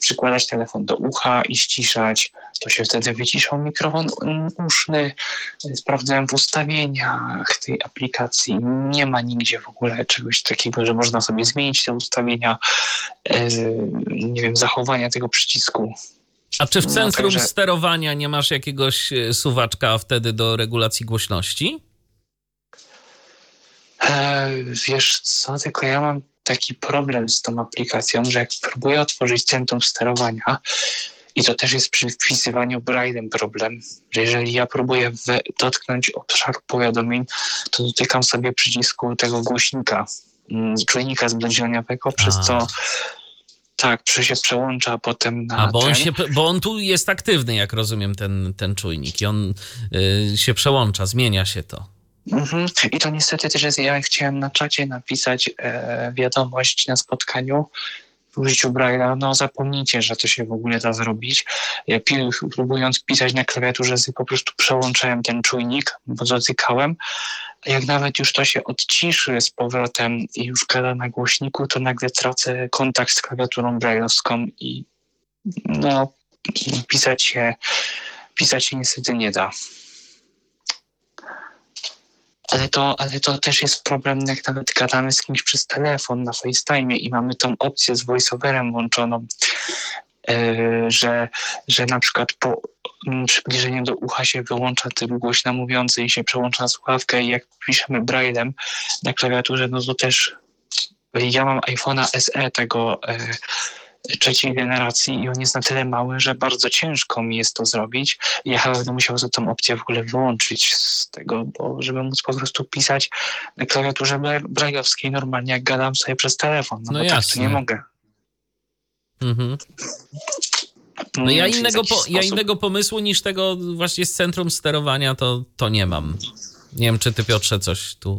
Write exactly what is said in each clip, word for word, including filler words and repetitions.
przykładać telefon do ucha i ściszać. To się wtedy wyciszał mikrofon uszny. Sprawdzałem w ustawieniach tej aplikacji. Nie ma nigdzie w ogóle czegoś takiego, że można sobie zmienić te ustawienia, nie wiem, zachowania tego przycisku. A czy w centrum no, także... sterowania nie masz jakiegoś suwaczka wtedy do regulacji głośności? E, wiesz co, tylko ja mam taki problem z tą aplikacją, że jak próbuję otworzyć centrum sterowania, i to też jest przy wpisywaniu braille'em problem, że jeżeli ja próbuję we, dotknąć obszar powiadomień, to dotykam sobie przycisku tego głośnika, czujnika zbliżeniowego, przez co tak, się przełącza potem na A, bo on, ten. się, bo on tu jest aktywny, jak rozumiem, ten, ten czujnik i on y, się przełącza, zmienia się to. Mhm. I to niestety też jest, ja chciałem na czacie napisać e, wiadomość na spotkaniu w użyciu Braille'a, no zapomnijcie, że to się w ogóle da zrobić. Ja pi- próbując pisać na klawiaturze, po prostu przełączałem ten czujnik, bo dotykałem. Jak nawet już to się odciszy z powrotem i już gada na głośniku, to nagle tracę kontakt z klawiaturą braille'owską i no pisać się, pisać się niestety nie da. Ale to, ale to też jest problem, jak nawet gadamy z kimś przez telefon na FaceTime i mamy tą opcję z voiceoverem włączoną, yy, że, że na przykład po mm, przybliżeniu do ucha się wyłącza tryb głośno mówiący i się przełącza na słuchawkę i jak piszemy braille'em na klawiaturze, no to też ja mam iPhone'a S E tego yy, trzeciej generacji i on jest na tyle mały, że bardzo ciężko mi jest to zrobić. Ja będę musiał sobie tą opcję w ogóle wyłączyć z tego, bo żeby móc po prostu pisać na klawiaturze braille'owskiej normalnie, jak gadam sobie przez telefon. No, no bo jasne. tak to nie mogę. Mhm. No ja innego, po, ja innego pomysłu niż tego właśnie z centrum sterowania to, to nie mam. Nie wiem, czy ty, Piotrze, coś tu...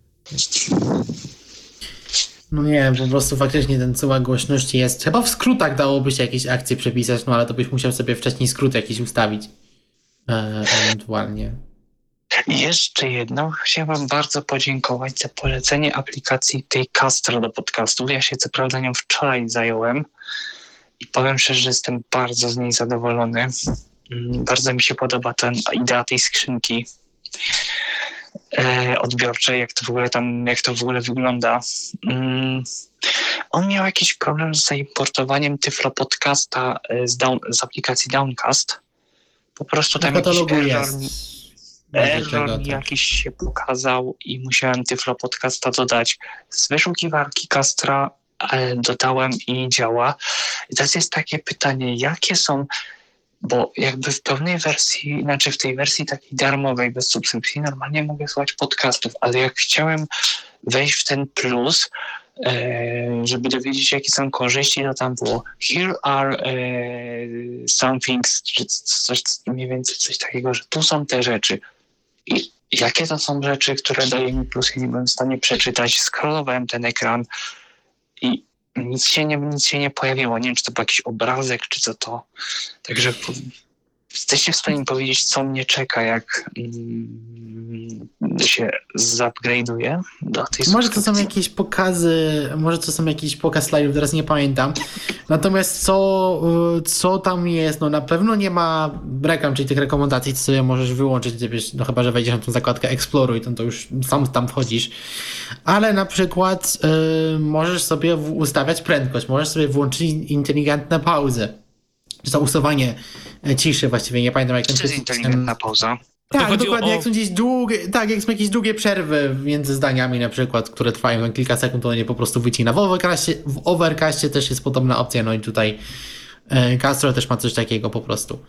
No nie, po prostu faktycznie ten cułak głośności jest... Chyba w skrótach dałoby się jakieś akcje przepisać, no ale to byś musiał sobie wcześniej skrót jakiś ustawić. E, ewentualnie. I jeszcze jedno. Chciałem wam bardzo podziękować za polecenie aplikacji tej Castro do podcastów. Ja się co prawda nią wczoraj zająłem i powiem szczerze, że jestem bardzo z niej zadowolony. Bardzo mi się podoba ta idea tej skrzynki e, odbiorczej, jak to w ogóle tam, jak to w ogóle wygląda. Mm. On miał jakiś problem z zaimportowaniem Tyflo Podcasta z, down, z aplikacji Downcast. Po prostu tam jakiś error, error jakiś się pokazał i musiałem Tyflo Podcasta dodać z wyszukiwarki Castra, ale dodałem i działa. I teraz jest takie pytanie, jakie są, bo jakby w pełnej wersji, znaczy w tej wersji takiej darmowej, bez subskrypcji, normalnie mogę słuchać podcastów, ale jak chciałem wejść w ten plus, żeby dowiedzieć się, jakie są korzyści, to tam było here are e, some things, czy coś, mniej więcej coś takiego, że tu są te rzeczy. I jakie to są rzeczy, które daje mi plus, ja nie byłem w stanie przeczytać. Scrollowałem ten ekran i nic się nie, nic się nie pojawiło. Nie wiem, czy to był jakiś obrazek, czy co to. Także jesteście w stanie mi powiedzieć, co mnie czeka, jak mm, się zupgrade'uje do tej Może to są jakieś pokazy, może to są jakiś pokaz slajdów, teraz nie pamiętam. Natomiast co, co tam jest, no na pewno nie ma reklam, czyli tych rekomendacji, co sobie możesz wyłączyć, gdybyś, no chyba, że wejdziesz na tą zakładkę Exploruj, to, to już sam tam wchodzisz. Ale na przykład y, możesz sobie ustawiać prędkość, możesz sobie włączyć inteligentne pauzy. Czy to usuwanie ciszy właściwie, nie pamiętam jak ten... To jest inteligentna pauza. Tak, dokładnie, o... jak są gdzieś długie, tak, jak są jakieś długie przerwy między zdaniami na przykład, które trwają na kilka sekund, to on je po prostu wycina. W Overcastie, w Overcastie też jest podobna opcja, no i tutaj e, Castro też ma coś takiego po prostu.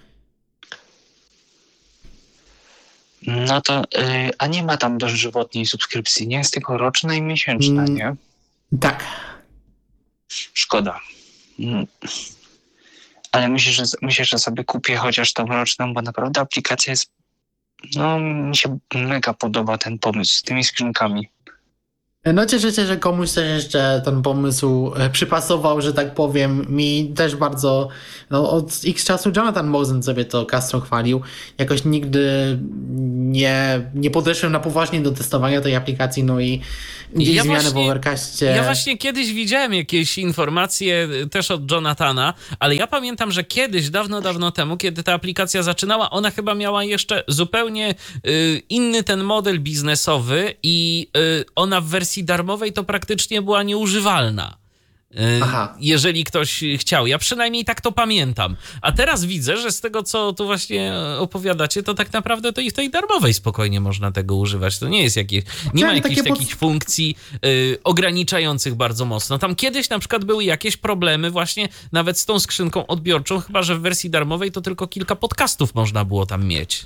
No to, yy, a nie ma tam dożywotniej subskrypcji, nie? Jest tylko roczna i miesięczna, mm, nie? Tak. Szkoda. Mm. Ale myślę że, myślę, że sobie kupię chociaż tą roczną, bo naprawdę aplikacja jest, no mi się mega podoba ten pomysł z tymi skrzynkami. No cieszę się, że komuś też jeszcze ten pomysł przypasował, że tak powiem. Mi też bardzo, no od x czasu Jonathan Mosen sobie to Castro chwalił. Jakoś nigdy nie, nie podeszłem na poważnie do testowania tej aplikacji, no i gdzieś ja zmiany właśnie, w Overcastie. Ja właśnie kiedyś widziałem jakieś informacje też od Jonathana, ale ja pamiętam, że kiedyś, dawno, dawno temu, kiedy ta aplikacja zaczynała, ona chyba miała jeszcze zupełnie y, inny ten model biznesowy i y, ona w wersji darmowej to praktycznie była nieużywalna. Aha. Jeżeli ktoś chciał. Ja przynajmniej tak to pamiętam. A teraz widzę, że z tego, co tu właśnie opowiadacie, to tak naprawdę to i w tej darmowej spokojnie można tego używać. To nie jest jakieś, nie ma jakichś takich pod... funkcji y, ograniczających bardzo mocno. Tam kiedyś na przykład były jakieś problemy właśnie nawet z tą skrzynką odbiorczą, chyba że w wersji darmowej to tylko kilka podcastów można było tam mieć.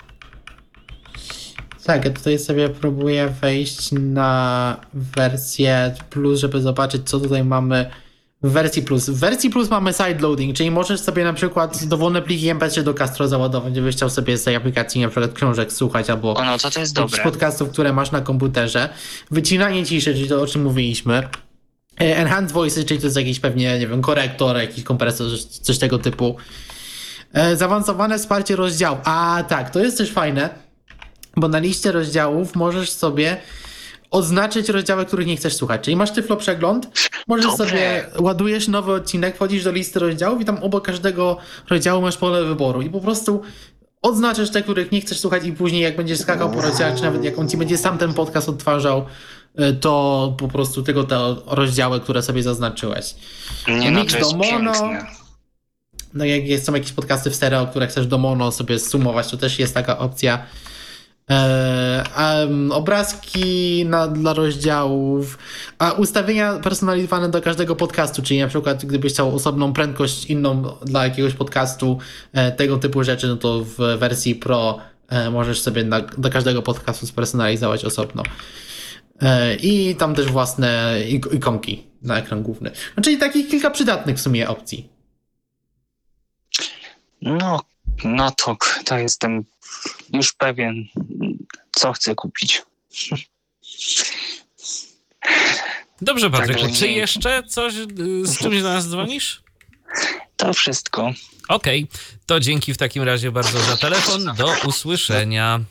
Tak, ja tutaj sobie próbuję wejść na wersję plus, żeby zobaczyć, co tutaj mamy w wersji plus. W wersji plus mamy sideloading, czyli możesz sobie na przykład dowolne pliki em pe trzy do Castro załadować, gdybyś chciał sobie z tej aplikacji na przykład książek słuchać albo o, no to to jest dobre. podcastów, które masz na komputerze. Wycinanie ciszy, czyli to, o czym mówiliśmy. Enhanced voices, czyli to jest jakiś pewnie, nie wiem, korektor, jakiś kompresor, coś tego typu. Zaawansowane wsparcie rozdziału. A tak, to jest też fajne, bo na liście rozdziałów możesz sobie oznaczyć rozdziały, których nie chcesz słuchać. Czyli masz Tyflo Przegląd, możesz Dobre. sobie, ładujesz nowy odcinek, wchodzisz do listy rozdziałów i tam obok każdego rozdziału masz pole wyboru i po prostu odznaczysz te, których nie chcesz słuchać i później jak będziesz skakał po rozdziałach, czy nawet jak on ci będzie sam ten podcast odtwarzał, to po prostu tylko te rozdziały, które sobie zaznaczyłeś. Nie no, Mix to jest do mono. piękne. No jak jest, są jakieś podcasty w stereo, które chcesz do mono sobie sumować, to też jest taka opcja. E, um, obrazki na, dla rozdziałów, a ustawienia personalizowane do każdego podcastu, czyli na przykład gdybyś chciał osobną prędkość inną dla jakiegoś podcastu, e, tego typu rzeczy, no to w wersji Pro e, możesz sobie na, do każdego podcastu spersonalizować osobno. E, I tam też własne ik- ikonki na ekran główny. No, czyli takich kilka przydatnych w sumie opcji. No, no to, to jestem już pewien, co chcę kupić. Dobrze, Patryku, Tak, czy jeszcze coś, z czymś do nas dzwonisz? To wszystko. Okej, okay, to dzięki w takim razie bardzo za telefon. Do usłyszenia.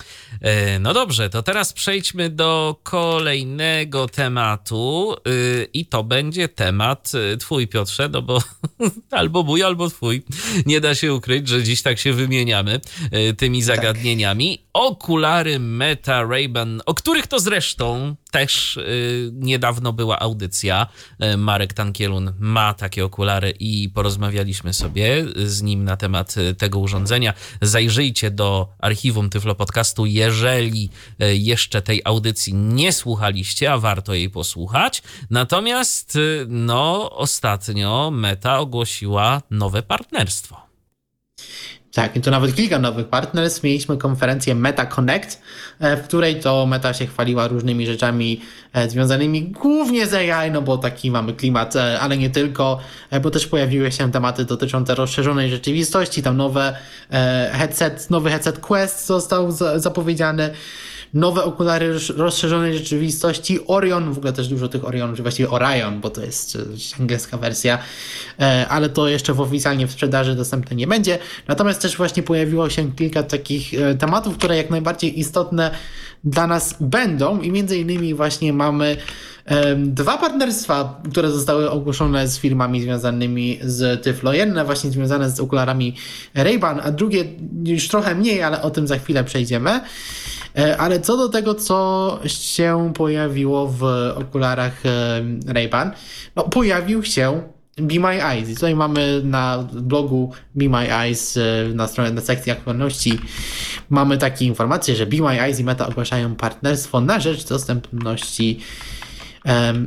No dobrze, to teraz przejdźmy do kolejnego tematu i to będzie temat twój, Piotrze, no bo albo mój, albo twój. Nie da się ukryć, że dziś tak się wymieniamy tymi zagadnieniami. Tak. Okulary Meta Ray-Ban, o których to zresztą też y, niedawno była audycja. Marek Tankielun ma takie okulary i porozmawialiśmy sobie z nim na temat tego urządzenia. Zajrzyjcie do archiwum Tyflo Podcastu, jeżeli jeszcze tej audycji nie słuchaliście, a warto jej posłuchać. Natomiast no ostatnio Meta ogłosiła nowe partnerstwo. Tak, i to nawet kilka nowych partnerstw. Mieliśmy konferencję Meta Connect, w której to Meta się chwaliła różnymi rzeczami związanymi głównie z A I, no bo taki mamy klimat, ale nie tylko, bo też pojawiły się tematy dotyczące rozszerzonej rzeczywistości, tam nowe headset, nowy headset Quest został zapowiedziany, nowe okulary rozszerzonej rzeczywistości, Orion, w ogóle też dużo tych Orionów, czy właściwie Orion, bo to jest angielska wersja, ale to jeszcze w oficjalnie w sprzedaży dostępne nie będzie. Natomiast też właśnie pojawiło się kilka takich tematów, które jak najbardziej istotne dla nas będą i między innymi właśnie mamy dwa partnerstwa, które zostały ogłoszone z firmami związanymi z Tyflo. Jedne właśnie związane z okularami Ray-Ban, a drugie już trochę mniej, ale o tym za chwilę przejdziemy. Ale co do tego, co się pojawiło w okularach Ray-Ban, no pojawił się Be My Eyes. I tutaj mamy na blogu Be My Eyes, na stronie, na sekcji aktualności, mamy takie informacje, że Be My Eyes i Meta ogłaszają partnerstwo na rzecz dostępności. Um,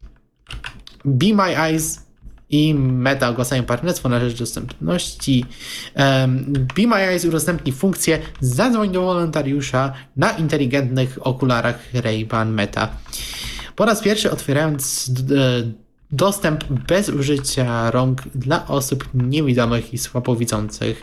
Be My Eyes i Meta ogłaszają partnerstwo na rzecz dostępności. Um, Be My Eyes udostępni funkcję zadzwoń do wolontariusza na inteligentnych okularach Ray-Ban Meta. Po raz pierwszy otwierając d- d- dostęp bez użycia rąk dla osób niewidomych i słabowidzących.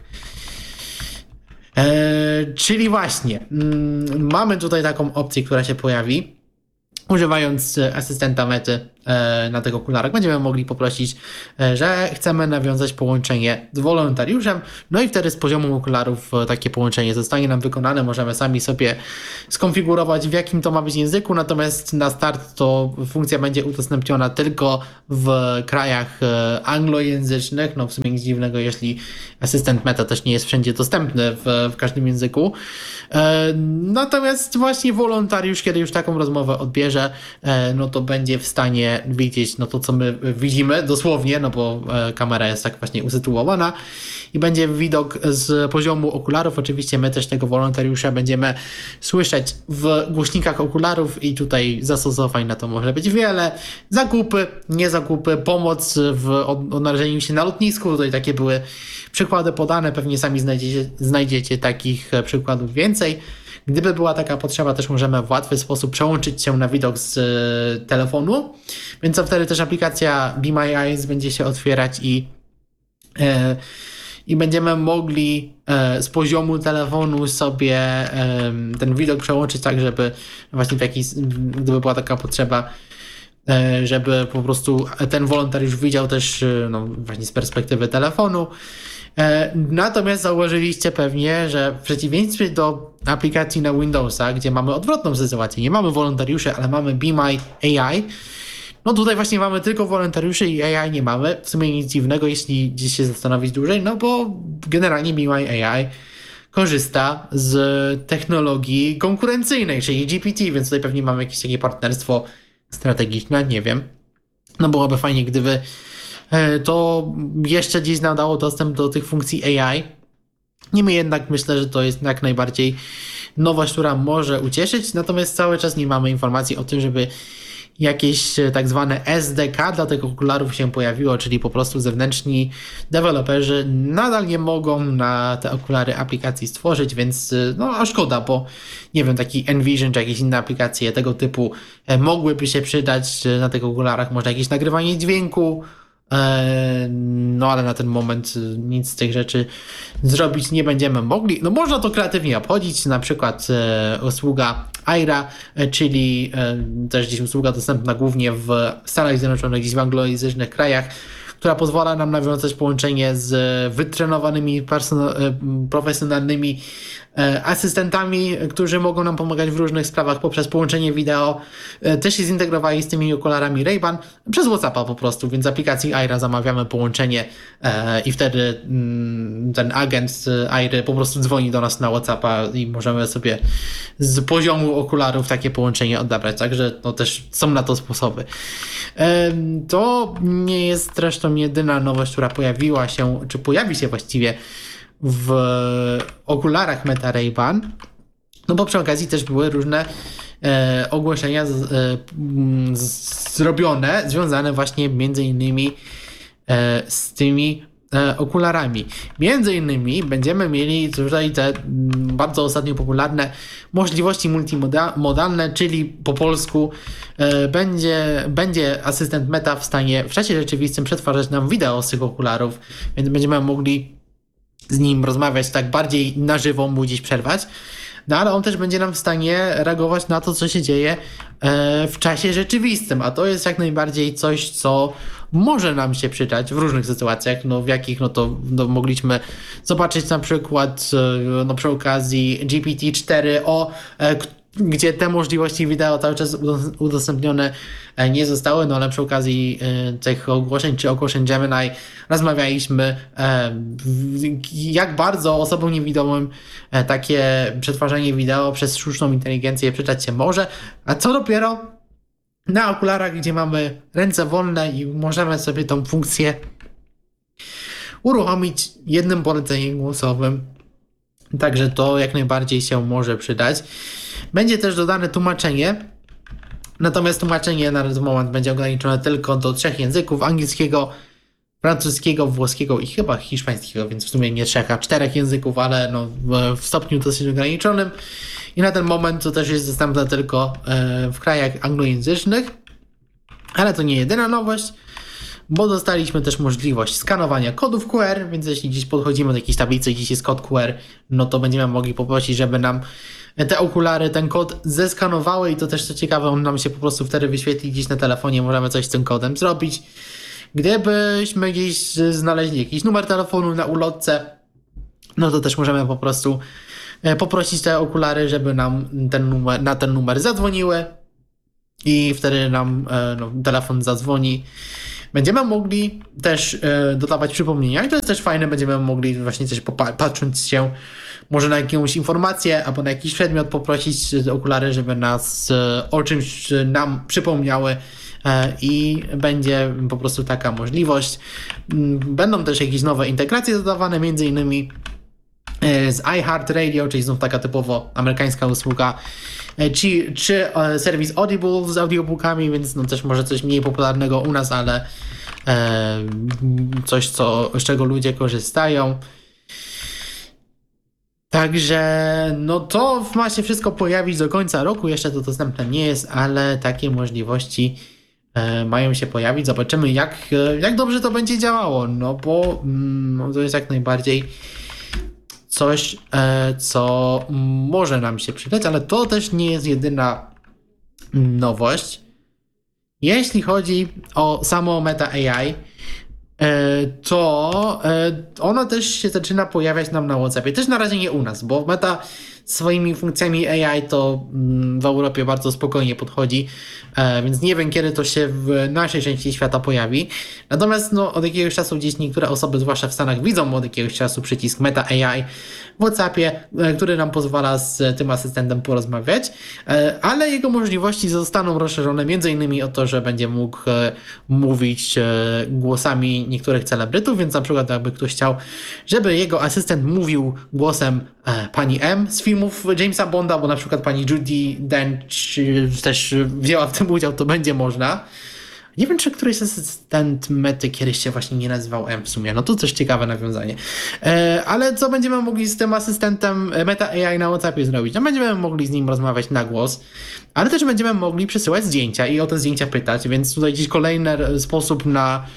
Eee, czyli właśnie mm, mamy tutaj taką opcję, która się pojawi. używając asystenta Mety na tych okularach, będziemy mogli poprosić, że chcemy nawiązać połączenie z wolontariuszem, no i wtedy z poziomu okularów takie połączenie zostanie nam wykonane. Możemy sami sobie skonfigurować, w jakim to ma być języku, natomiast na start to funkcja będzie udostępniona tylko w krajach anglojęzycznych. No w sumie nic dziwnego, jeśli asystent Meta też nie jest wszędzie dostępny w, w każdym języku. Natomiast właśnie wolontariusz, kiedy już taką rozmowę odbierze, no to będzie w stanie widzieć no to, co my widzimy dosłownie, no bo kamera jest tak właśnie usytuowana i będzie widok z poziomu okularów. Oczywiście my też tego wolontariusza będziemy słyszeć w głośnikach okularów i tutaj zastosowań na to może być wiele. Zakupy, nie zakupy, pomoc w odnalezieniu się na lotnisku. Tutaj takie były przykłady podane, pewnie sami znajdziecie, znajdziecie takich przykładów więcej. Gdyby była taka potrzeba, też możemy w łatwy sposób przełączyć się na widok z y, telefonu, więc to wtedy też aplikacja Be My Eyes będzie się otwierać i, y, i będziemy mogli y, z poziomu telefonu sobie y, ten widok przełączyć tak, żeby właśnie w jakiś, gdyby była taka potrzeba, y, żeby po prostu ten wolontariusz widział też y, no, właśnie z perspektywy telefonu. Natomiast zauważyliście pewnie, że w przeciwieństwie do aplikacji na Windowsa, gdzie mamy odwrotną sytuację, nie mamy wolontariuszy, ale mamy Be My A I, no tutaj właśnie mamy tylko wolontariuszy i A I nie mamy. W sumie nic dziwnego, jeśli gdzieś się zastanowić dłużej, no bo generalnie Be My A I korzysta z technologii konkurencyjnej, czyli G P T, więc tutaj pewnie mamy jakieś takie partnerstwo strategiczne, nie wiem. No byłoby fajnie, gdyby to jeszcze gdzieś nam dało dostęp do tych funkcji A I. Niemniej jednak myślę, że to jest jak najbardziej nowość, która może ucieszyć, natomiast cały czas nie mamy informacji o tym, żeby jakieś tak zwane S D K dla tych okularów się pojawiło, czyli po prostu zewnętrzni deweloperzy nadal nie mogą na te okulary aplikacji stworzyć, więc no a szkoda, bo nie wiem, taki Envision czy jakieś inne aplikacje tego typu mogłyby się przydać na tych okularach, może jakieś nagrywanie dźwięku, no ale na ten moment nic z tych rzeczy zrobić nie będziemy mogli. No można to kreatywnie obchodzić, na przykład e, usługa Aira, e, czyli e, też gdzieś usługa dostępna głównie w Stanach Zjednoczonych, gdzieś w anglojęzycznych krajach, która pozwala nam nawiązać połączenie z wytrenowanymi profesjonalnymi asystentami, którzy mogą nam pomagać w różnych sprawach poprzez połączenie wideo. Też się zintegrowali z tymi okularami Ray-Ban przez WhatsAppa po prostu, więc z aplikacji Aira zamawiamy połączenie i wtedy ten agent z Airy po prostu dzwoni do nas na WhatsAppa i możemy sobie z poziomu okularów takie połączenie odebrać, także no też są na to sposoby. To nie jest zresztą jedyna nowość, która pojawiła się, czy pojawi się właściwie w okularach Meta Ray-Ban, no bo przy okazji też były różne e, ogłoszenia z, e, z, zrobione, związane właśnie między innymi e, z tymi e, okularami. Między innymi będziemy mieli tutaj te m, bardzo ostatnio popularne możliwości multimodalne, czyli po polsku e, będzie, będzie asystent Meta w stanie w czasie rzeczywistym przetwarzać nam wideo z tych okularów, więc będziemy mogli z nim rozmawiać tak bardziej na żywo, mu gdzieś przerwać, no ale on też będzie nam w stanie reagować na to, co się dzieje e, w czasie rzeczywistym, a to jest jak najbardziej coś, co może nam się przydać w różnych sytuacjach, no w jakich no to no, mogliśmy zobaczyć na przykład e, no przy okazji G P T cztery o e, gdzie te możliwości wideo cały czas udostępnione nie zostały, no ale przy okazji tych ogłoszeń czy ogłoszeń Gemini rozmawialiśmy, jak bardzo osobom niewidomym takie przetwarzanie wideo przez sztuczną inteligencję przydać się może, a co dopiero na okularach, gdzie mamy ręce wolne i możemy sobie tą funkcję uruchomić jednym poleceniem głosowym. Także to jak najbardziej się może przydać. Będzie też dodane tłumaczenie, natomiast tłumaczenie na ten moment będzie ograniczone tylko do trzech języków: angielskiego, francuskiego, włoskiego i chyba hiszpańskiego, więc w sumie nie trzech, a czterech języków, ale no w stopniu dosyć ograniczonym. I na ten moment to też jest dostępne tylko w krajach anglojęzycznych, ale to nie jedyna nowość, bo dostaliśmy też możliwość skanowania kodów Q R, więc jeśli gdzieś podchodzimy do jakiejś tablicy, gdzieś jest kod Q R, no to będziemy mogli poprosić, żeby nam te okulary, ten kod zeskanowały i to też co ciekawe, on nam się po prostu wtedy wyświetli gdzieś na telefonie, możemy coś z tym kodem zrobić. Gdybyśmy gdzieś znaleźli jakiś numer telefonu na ulotce, no to też możemy po prostu poprosić te okulary, żeby nam ten numer, na ten numer zadzwoniły i wtedy nam no, telefon zadzwoni. Będziemy mogli też dodawać przypomnienia i to jest też fajne, będziemy mogli właśnie coś patrząc się może na jakąś informację albo na jakiś przedmiot poprosić okulary, żeby nas o czymś nam przypomniały i będzie po prostu taka możliwość. Będą też jakieś nowe integracje dodawane, między innymi z iHeartRadio, czyli znów taka typowo amerykańska usługa, czy, czy serwis Audible z audiobookami, więc no też może coś mniej popularnego u nas, ale e, coś, co, z czego ludzie korzystają. Także no to ma się wszystko pojawić do końca roku, jeszcze to dostępne nie jest, ale takie możliwości e, mają się pojawić. Zobaczymy jak, jak dobrze to będzie działało, no bo no, to jest jak najbardziej coś, e, co może nam się przydać, ale to też nie jest jedyna nowość. Jeśli chodzi o samo Meta A I, e, to e, ono też się zaczyna pojawiać nam na WhatsAppie. Też na razie nie u nas, bo Meta swoimi funkcjami A I to mm, w Europie bardzo spokojnie podchodzi, e, więc nie wiem, kiedy to się w naszej części świata pojawi. Natomiast no, od jakiegoś czasu gdzieś niektóre osoby, zwłaszcza w Stanach, widzą od jakiegoś czasu przycisk Meta A I w WhatsAppie, e, który nam pozwala z tym asystentem porozmawiać, e, ale jego możliwości zostaną rozszerzone między innymi o to, że będzie mógł e, mówić e, głosami niektórych celebrytów, więc na przykład jakby ktoś chciał, żeby jego asystent mówił głosem e, pani M z filmów Jamesa Bonda, bo na przykład pani Judi Dench też wzięła w tym udział, to będzie można. Nie wiem, czy któryś asystent Mety kiedyś się właśnie nie nazywał M w sumie. No to też ciekawe nawiązanie. E, ale co będziemy mogli z tym asystentem Meta A I na WhatsAppie zrobić? No będziemy mogli z nim rozmawiać na głos, ale też będziemy mogli przesyłać zdjęcia i o te zdjęcia pytać, więc tutaj gdzieś kolejny sposób na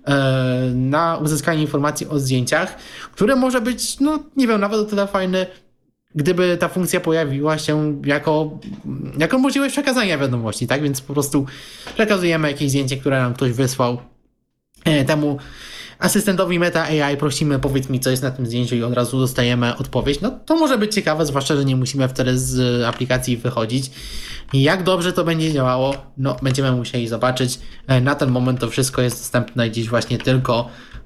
na uzyskanie informacji o zdjęciach, które może być, no nie wiem, nawet o tyle fajny, gdyby ta funkcja pojawiła się jako, jako możliwość przekazania wiadomości, tak? Więc po prostu przekazujemy jakieś zdjęcie, które nam ktoś wysłał temu asystentowi Meta A I, prosimy, powiedz mi, co jest na tym zdjęciu i od razu dostajemy odpowiedź. No to może być ciekawe, zwłaszcza, że nie musimy wtedy z aplikacji wychodzić. Jak dobrze to będzie działało, no będziemy musieli zobaczyć. Na ten moment to wszystko jest dostępne gdzieś właśnie tylko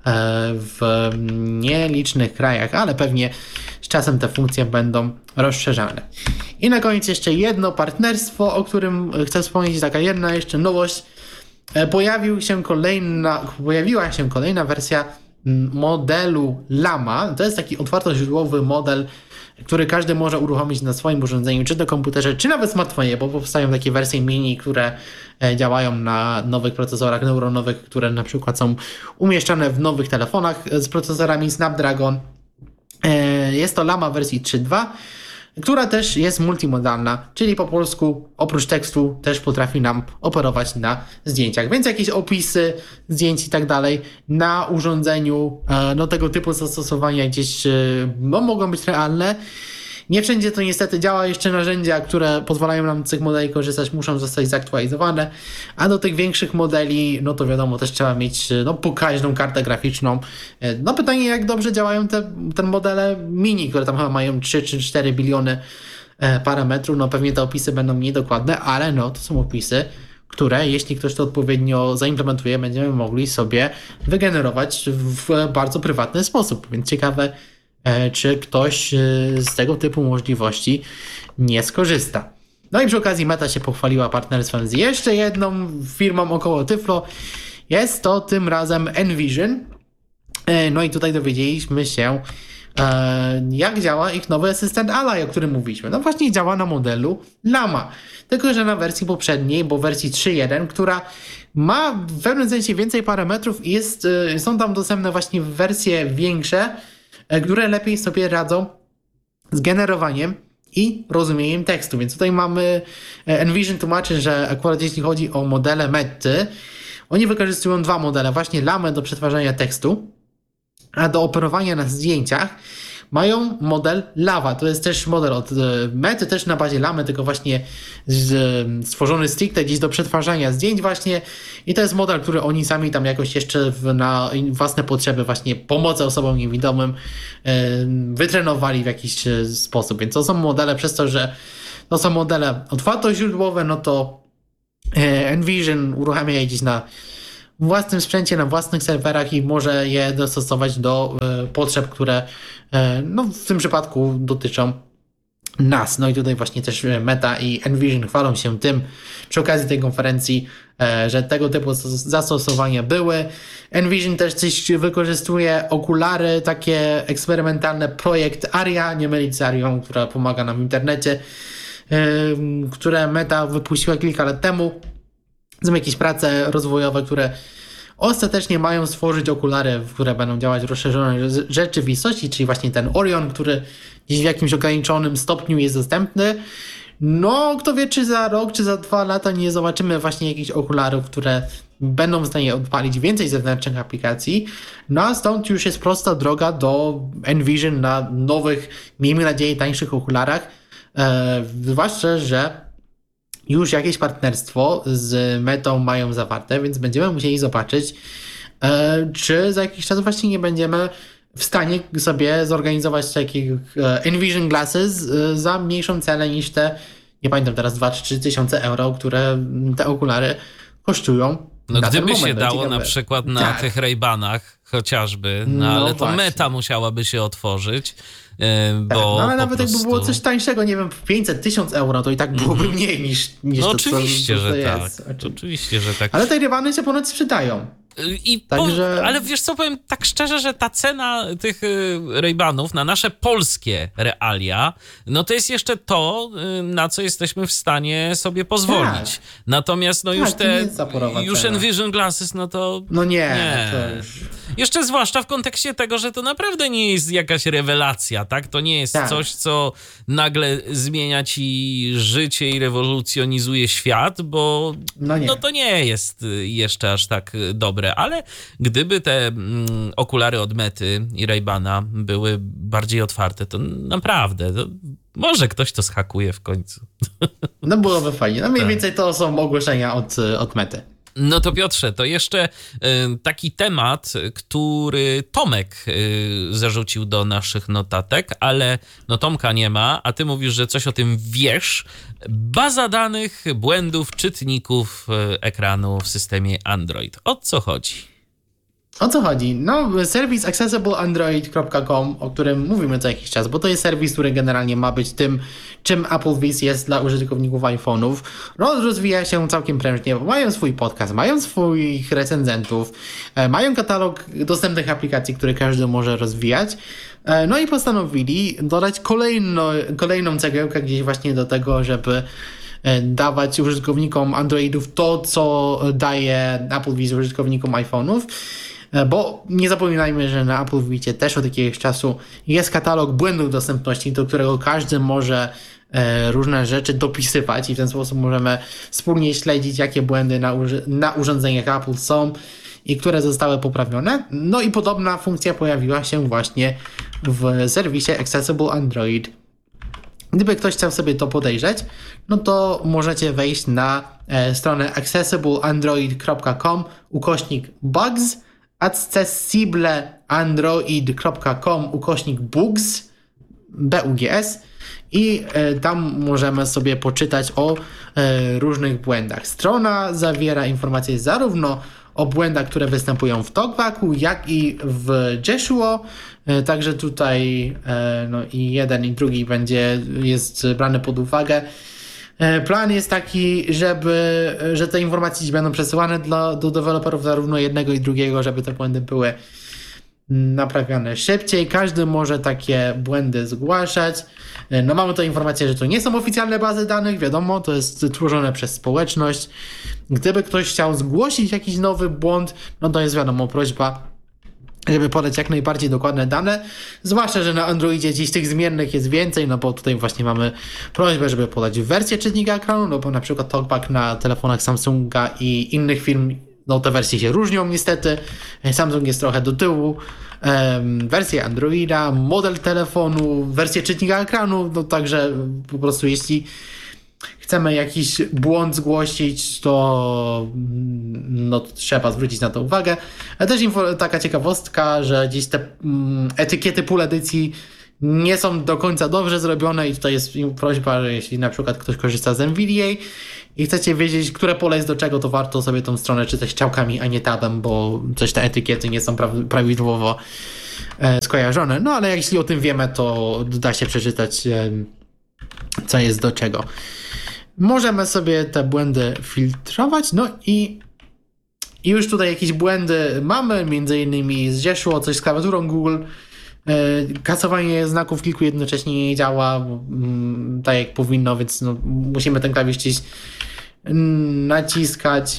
w nielicznych krajach, ale pewnie z czasem te funkcje będą rozszerzane. I na koniec jeszcze jedno partnerstwo, o którym chcę wspomnieć, taka jedna jeszcze nowość. Pojawił się kolejna, pojawiła się kolejna wersja modelu Llama. To jest taki otwartoźródłowy model, który każdy może uruchomić na swoim urządzeniu, czy na komputerze, czy nawet smartfonie, bo powstają takie wersje mini, które działają na nowych procesorach neuronowych, które na przykład są umieszczane w nowych telefonach z procesorami Snapdragon. Jest to Llama wersji trzy dwa, która też jest multimodalna, czyli po polsku oprócz tekstu też potrafi nam operować na zdjęciach, więc jakieś opisy zdjęć i tak dalej na urządzeniu, no tego typu zastosowania gdzieś no, mogą być realne. Nie wszędzie to niestety działa, jeszcze narzędzia, które pozwalają nam z tych modeli korzystać, muszą zostać zaktualizowane, a do tych większych modeli, no to wiadomo, też trzeba mieć no, pokaźną kartę graficzną. No pytanie, jak dobrze działają te, te modele mini, które tam chyba mają trzy czy cztery biliony parametrów, no pewnie te opisy będą niedokładne, ale no to są opisy, które jeśli ktoś to odpowiednio zaimplementuje, będziemy mogli sobie wygenerować w bardzo prywatny sposób, więc ciekawe, czy ktoś z tego typu możliwości nie skorzysta. No i przy okazji Meta się pochwaliła partnerstwem z jeszcze jedną firmą około Tyflo. Jest to tym razem Envision. No i tutaj dowiedzieliśmy się, jak działa ich nowy asystent Ally, o którym mówiliśmy. No właśnie działa na modelu Llama. Tylko że na wersji poprzedniej, bo wersji trzy jeden, która ma w pewnym sensie więcej parametrów i jest, są tam dostępne właśnie wersje większe, które lepiej sobie radzą z generowaniem i rozumieniem tekstu. Więc tutaj mamy, Envision tłumaczy, że akurat jeśli chodzi o modele Mety, oni wykorzystują dwa modele, właśnie Lamę do przetwarzania tekstu, a do operowania na zdjęciach mają model Lava. To jest też model od Mety, też na bazie Lamy, tylko właśnie z, stworzony stricte gdzieś do przetwarzania zdjęć właśnie i to jest model, który oni sami tam jakoś jeszcze w, na własne potrzeby właśnie pomocy osobom niewidomym yy, wytrenowali w jakiś sposób. Więc to są modele przez to, że to są modele otwartoźródłowe, no to yy, Envision uruchamia je gdzieś na własnym sprzęcie, na własnych serwerach i może je dostosować do y, potrzeb, które y, no, w tym przypadku dotyczą nas. No i tutaj właśnie też Meta i Envision chwalą się tym przy okazji tej konferencji, y, że tego typu zastosowania były. Envision też coś wykorzystuje, okulary takie eksperymentalne, projekt Aria, nie mylić z Arią, która pomaga nam w internecie, y, które Meta wypuściła kilka lat temu. Są jakieś prace rozwojowe, które ostatecznie mają stworzyć okulary, które będą działać w rozszerzonej rzeczywistości, czyli właśnie ten Orion, który gdzieś w jakimś ograniczonym stopniu jest dostępny. No, kto wie, czy za rok, czy za dwa lata nie zobaczymy właśnie jakichś okularów, które będą w stanie odpalić więcej zewnętrznych aplikacji. No a stąd już jest prosta droga do Envision na nowych, miejmy nadzieję, tańszych okularach. E, zwłaszcza, że już jakieś partnerstwo z Metą mają zawarte, więc będziemy musieli zobaczyć, e, czy za jakiś czas właśnie nie będziemy w stanie sobie zorganizować takich e, Envision Glasses e, za mniejszą cenę niż te, nie pamiętam teraz, dwa czy trzy tysiące euro, które te okulary kosztują. No na gdyby ten się moment, dało ciekawe. na przykład na Tak. tych Ray-Banach chociażby, no, No ale to właśnie. Meta musiałaby się otworzyć, yy, Tak, bo no ale po nawet prostu... jakby było coś tańszego, nie wiem, pięćset tysiąc euro, to i tak byłoby mniej niż, niż No to, co, oczywiście, co to że jest. tak. Oczywiście, że tak. Ale te Ray-Bany się ponoć sprzedają. I Także- po, ale wiesz co, powiem tak szczerze, że ta cena tych y, Ray-Banów na nasze polskie realia, no to jest jeszcze to, y, na co jesteśmy w stanie sobie pozwolić. Tak. Natomiast no Tak, już to nie te jest zaporowa już cena. Envision Glasses, no to No nie, Nie. to już... jeszcze zwłaszcza w kontekście tego, że to naprawdę nie jest jakaś rewelacja, tak? To nie jest Tak. coś, co nagle zmienia ci życie i rewolucjonizuje świat, bo No nie. no to nie jest y, jeszcze aż tak y, dobre, ale gdyby te mm, okulary od Mety i Ray-Bana były bardziej otwarte, to naprawdę, to może ktoś to zhakuje w końcu. No byłoby fajnie. No mniej Tak. więcej to są ogłoszenia od, od Mety. No to Piotrze, to jeszcze y, taki temat, który Tomek y, zarzucił do naszych notatek, ale no Tomka nie ma, a ty mówisz, że coś o tym wiesz. Baza danych błędów czytników y, ekranu w systemie Android. O co chodzi? O co chodzi? No, serwis accessible android kropka com, o którym mówimy co jakiś czas, bo to jest serwis, który generalnie ma być tym, czym Applevis jest dla użytkowników iPhone'ów. Roz, rozwija się całkiem prężnie, bo mają swój podcast, mają swoich recenzentów, e, mają katalog dostępnych aplikacji, które każdy może rozwijać. E, no i postanowili dodać kolejno, kolejną cegiełkę gdzieś właśnie do tego, żeby e, dawać użytkownikom Androidów to, co daje Applevis użytkownikom iPhone'ów. Bo nie zapominajmy, że na Apple Vicie też od jakiegoś czasu jest katalog błędów dostępności, do którego każdy może e, różne rzeczy dopisywać i w ten sposób możemy wspólnie śledzić, jakie błędy na, uży- na urządzeniach Apple są i które zostały poprawione. No i podobna funkcja pojawiła się właśnie w serwisie Accessible Android. Gdyby ktoś chciał sobie to podejrzeć, no to możecie wejść na e, stronę accessible android kropka com ukośnik bugs, accessible android kropka com ukośnik bugs, B U G S, i e, tam możemy sobie poczytać o e, różnych błędach. Strona zawiera informacje zarówno o błędach, które występują w TalkBacku, jak i w Jeshuo. E, także tutaj e, no i jeden i drugi będzie jest brany pod uwagę. E, plan jest taki, żeby, że te informacje będą przesyłane dla, do deweloperów zarówno jednego i drugiego, żeby te błędy były naprawiane szybciej. Każdy może takie błędy zgłaszać. No mamy tu informację, że to nie są oficjalne bazy danych, wiadomo, to jest tworzone przez społeczność. Gdyby ktoś chciał zgłosić jakiś nowy błąd, no to jest wiadomo prośba, żeby podać jak najbardziej dokładne dane, zwłaszcza, że na Androidzie dziś tych zmiennych jest więcej, no bo tutaj właśnie mamy prośbę, żeby podać wersję czytnika ekranu, no bo na przykład TalkBack na telefonach Samsunga i innych firm no te wersje się różnią niestety. Samsung jest trochę do tyłu. Um, wersję Androida, model telefonu, wersję czytnika ekranu, no także po prostu jeśli chcemy jakiś błąd zgłosić, to no trzeba zwrócić na to uwagę. Ale też info, taka ciekawostka, że gdzieś te mm, etykiety pół edycji nie są do końca dobrze zrobione i tutaj jest prośba, że jeśli na przykład ktoś korzysta z Nvidia i chcecie wiedzieć, które pole jest do czego, to warto sobie tą stronę czytać strzałkami, a nie tabem, bo coś te etykiety nie są pra- prawidłowo e, skojarzone. No ale jeśli o tym wiemy, to da się przeczytać, e, co jest do czego. Możemy sobie te błędy filtrować, no i i już tutaj jakieś błędy mamy, między innymi zzieszło coś z klawiaturą Google. Kasowanie znaków kilku jednocześnie nie działa mm, tak jak powinno, więc no, musimy ten klawisz gdzieś naciskać.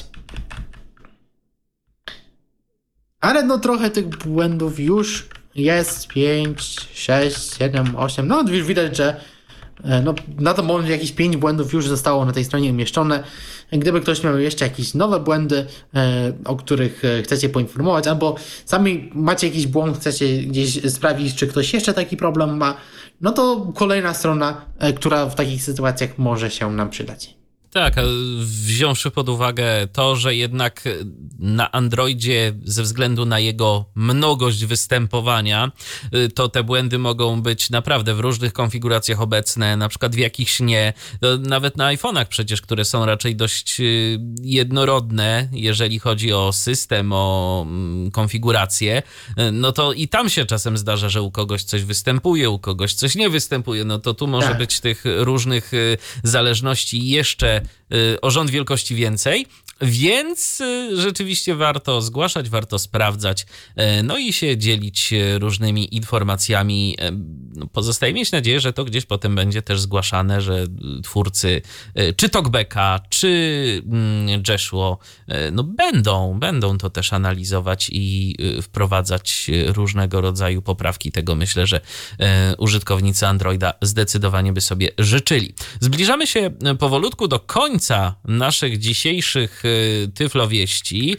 Ale no trochę tych błędów już jest. pięć, sześć, siedem, osiem. No już widać, że no, na to moment jakieś pięć błędów już zostało na tej stronie umieszczone. Gdyby ktoś miał jeszcze jakieś nowe błędy, e, o których chcecie poinformować, albo sami macie jakiś błąd, chcecie gdzieś sprawdzić, czy ktoś jeszcze taki problem ma, no to kolejna strona, e, która w takich sytuacjach może się nam przydać. Tak, wziąwszy pod uwagę to, że jednak na Androidzie ze względu na jego mnogość występowania, to te błędy mogą być naprawdę w różnych konfiguracjach obecne, na przykład w jakichś nie. Nawet na iPhone'ach przecież, które są raczej dość jednorodne, jeżeli chodzi o system, o konfigurację, no to i tam się czasem zdarza, że u kogoś coś występuje, u kogoś coś nie występuje. No to tu może tak. być tych różnych zależności jeszcze o rząd wielkości więcej, więc rzeczywiście warto zgłaszać, warto sprawdzać, no i się dzielić różnymi informacjami. Pozostaje mieć nadzieję, że to gdzieś potem będzie też zgłaszane, że twórcy czy Talkbacka, czy Jeshua, no będą, będą to też analizować i wprowadzać różnego rodzaju poprawki. Tego myślę, że użytkownicy Androida zdecydowanie by sobie życzyli. Zbliżamy się powolutku do końca naszych dzisiejszych tyflowieści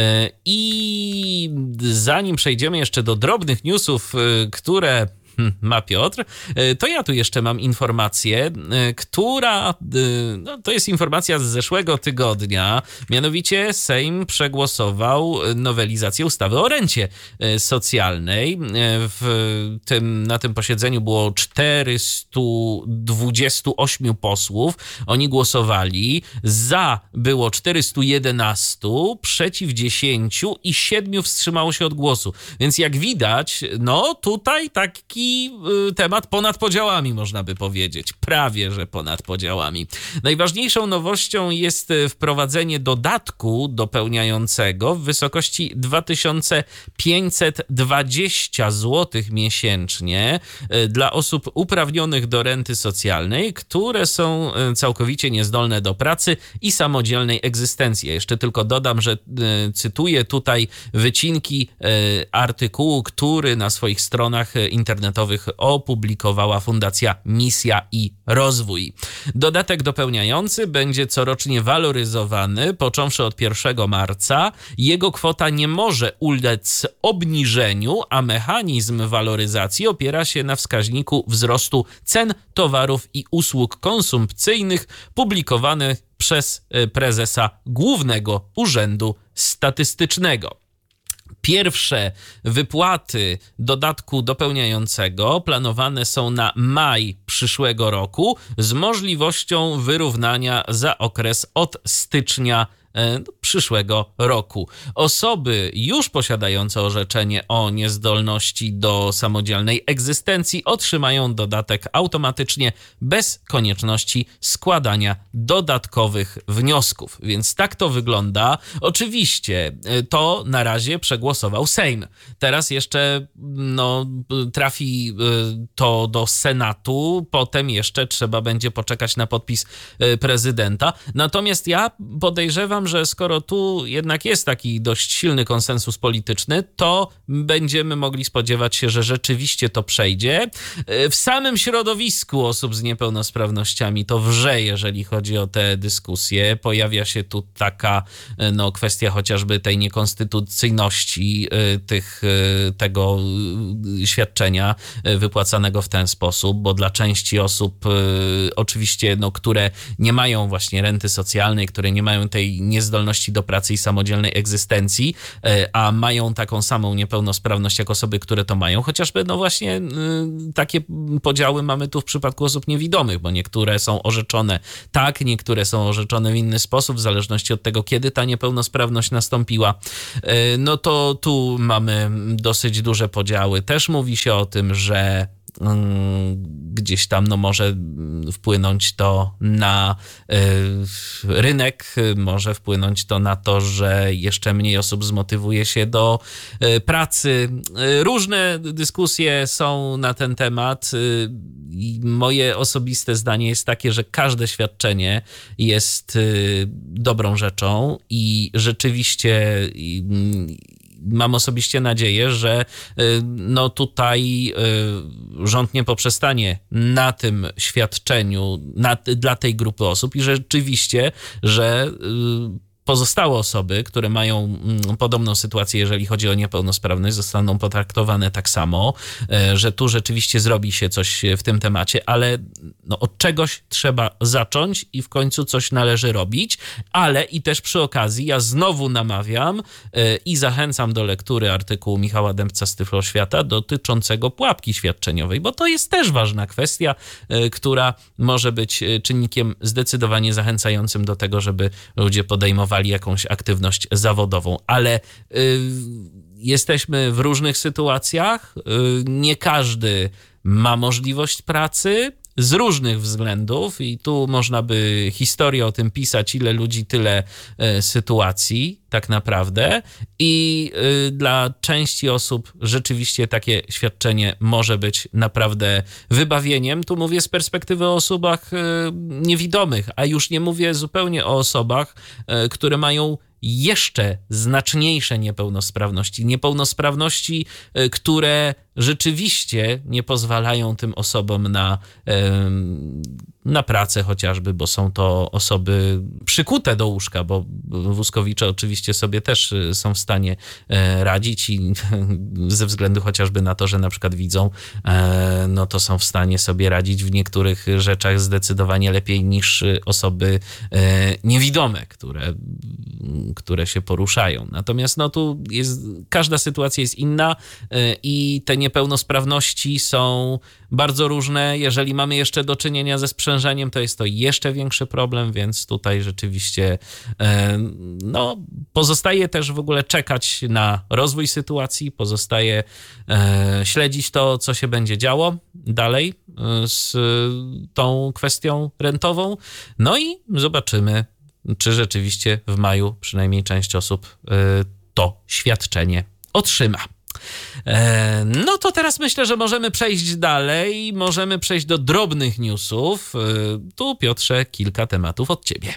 i zanim przejdziemy jeszcze do drobnych newsów, które ma Piotr, to ja tu jeszcze mam informację, która, no to jest informacja z zeszłego tygodnia, mianowicie Sejm przegłosował nowelizację ustawy o rencie socjalnej. W tym, na tym posiedzeniu było czterysta dwadzieścia osiem posłów, oni głosowali, za było czterysta jedenaście, przeciw dziesięć i siedmiu wstrzymało się od głosu, więc jak widać, no tutaj taki temat ponad podziałami, można by powiedzieć. Prawie, że ponad podziałami. Najważniejszą nowością jest wprowadzenie dodatku dopełniającego w wysokości dwa tysiące pięćset dwadzieścia złotych miesięcznie dla osób uprawnionych do renty socjalnej, które są całkowicie niezdolne do pracy i samodzielnej egzystencji. Ja jeszcze tylko dodam, że cytuję tutaj wycinki artykułu, który na swoich stronach internetowych opublikowała Fundacja Misja i Rozwój. Dodatek dopełniający będzie corocznie waloryzowany, począwszy od pierwszego marca. Jego kwota nie może ulec obniżeniu, a mechanizm waloryzacji opiera się na wskaźniku wzrostu cen towarów i usług konsumpcyjnych publikowany przez prezesa Głównego Urzędu Statystycznego. Pierwsze wypłaty dodatku dopełniającego planowane są na maj przyszłego roku z możliwością wyrównania za okres od stycznia przyszłego roku. Osoby już posiadające orzeczenie o niezdolności do samodzielnej egzystencji otrzymają dodatek automatycznie bez konieczności składania dodatkowych wniosków. Więc tak to wygląda. Oczywiście to na razie przegłosował Sejm. Teraz jeszcze no, trafi to do Senatu, potem jeszcze trzeba będzie poczekać na podpis prezydenta. Natomiast ja podejrzewam, podejrzewam, że skoro tu jednak jest taki dość silny konsensus polityczny, to będziemy mogli spodziewać się, że rzeczywiście to przejdzie. W samym środowisku osób z niepełnosprawnościami to wrze, jeżeli chodzi o te dyskusje. Pojawia się tu taka no, kwestia chociażby tej niekonstytucyjności tych, tego świadczenia wypłacanego w ten sposób, bo dla części osób oczywiście, no, które nie mają właśnie renty socjalnej, które nie mają tej niezdolności do pracy i samodzielnej egzystencji, a mają taką samą niepełnosprawność jak osoby, które to mają, chociażby no właśnie takie podziały mamy tu w przypadku osób niewidomych, bo niektóre są orzeczone tak, niektóre są orzeczone w inny sposób, w zależności od tego, kiedy ta niepełnosprawność nastąpiła. No to tu mamy dosyć duże podziały. Też mówi się o tym, że gdzieś tam no może wpłynąć to na rynek, może wpłynąć to na to, że jeszcze mniej osób zmotywuje się do pracy. Różne dyskusje są na ten temat i moje osobiste zdanie jest takie, że każde świadczenie jest dobrą rzeczą i rzeczywiście mam osobiście nadzieję, że no tutaj rząd nie poprzestanie na tym świadczeniu na, dla tej grupy osób i rzeczywiście, że pozostałe osoby, które mają podobną sytuację, jeżeli chodzi o niepełnosprawność, zostaną potraktowane tak samo, że tu rzeczywiście zrobi się coś w tym temacie, ale no, od czegoś trzeba zacząć i w końcu coś należy robić, ale i też przy okazji ja znowu namawiam i zachęcam do lektury artykułu Michała Dębca z Tyfloświata dotyczącego pułapki świadczeniowej, bo to jest też ważna kwestia, która może być czynnikiem zdecydowanie zachęcającym do tego, żeby ludzie podejmowali jakąś aktywność zawodową, ale y, jesteśmy w różnych sytuacjach, y, nie każdy ma możliwość pracy z różnych względów i tu można by historię o tym pisać, ile ludzi, tyle y, sytuacji tak naprawdę i y, dla części osób rzeczywiście takie świadczenie może być naprawdę wybawieniem. Tu mówię z perspektywy o osobach y, niewidomych, a już nie mówię zupełnie o osobach, y, które mają jeszcze znaczniejsze niepełnosprawności. Niepełnosprawności, y, które rzeczywiście nie pozwalają tym osobom na, y, na pracę chociażby, bo są to osoby przykute do łóżka, bo wózkowicze oczywiście sobie też są w stanie radzić i ze względu chociażby na to, że na przykład widzą, no to są w stanie sobie radzić w niektórych rzeczach zdecydowanie lepiej niż osoby niewidome, które, które się poruszają. Natomiast no tu jest, każda sytuacja jest inna i te niepełnosprawności są bardzo różne. Jeżeli mamy jeszcze do czynienia ze sprzężeniem, to jest to jeszcze większy problem, więc tutaj rzeczywiście no, pozostaje też w ogóle czekać na rozwój sytuacji, pozostaje śledzić to, co się będzie działo dalej z tą kwestią rentową. No i zobaczymy, czy rzeczywiście w maju przynajmniej część osób to świadczenie otrzyma. No to teraz myślę, że możemy przejść dalej, możemy przejść do drobnych newsów. Tu, Piotrze, kilka tematów od ciebie.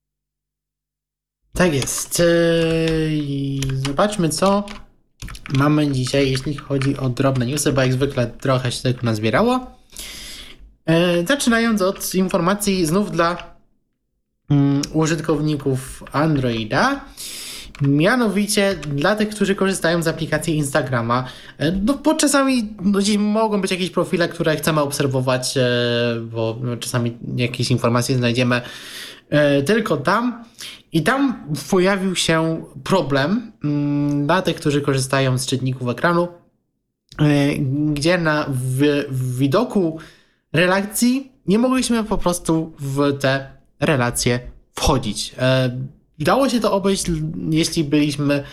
Tak jest. I zobaczmy, co mamy dzisiaj, jeśli chodzi o drobne newsy, bo jak zwykle trochę się tego nazbierało. Zaczynając od informacji znów dla użytkowników Androida. Mianowicie dla tych, którzy korzystają z aplikacji Instagrama, no bo czasami no, gdzieś mogą być jakieś profile, które chcemy obserwować, bo czasami jakieś informacje znajdziemy tylko tam. I tam pojawił się problem dla tych, którzy korzystają z czytników ekranu, gdzie na w, w widoku relacji nie mogliśmy po prostu w te relacje wchodzić. Dało się to obejść, jeśli byliśmy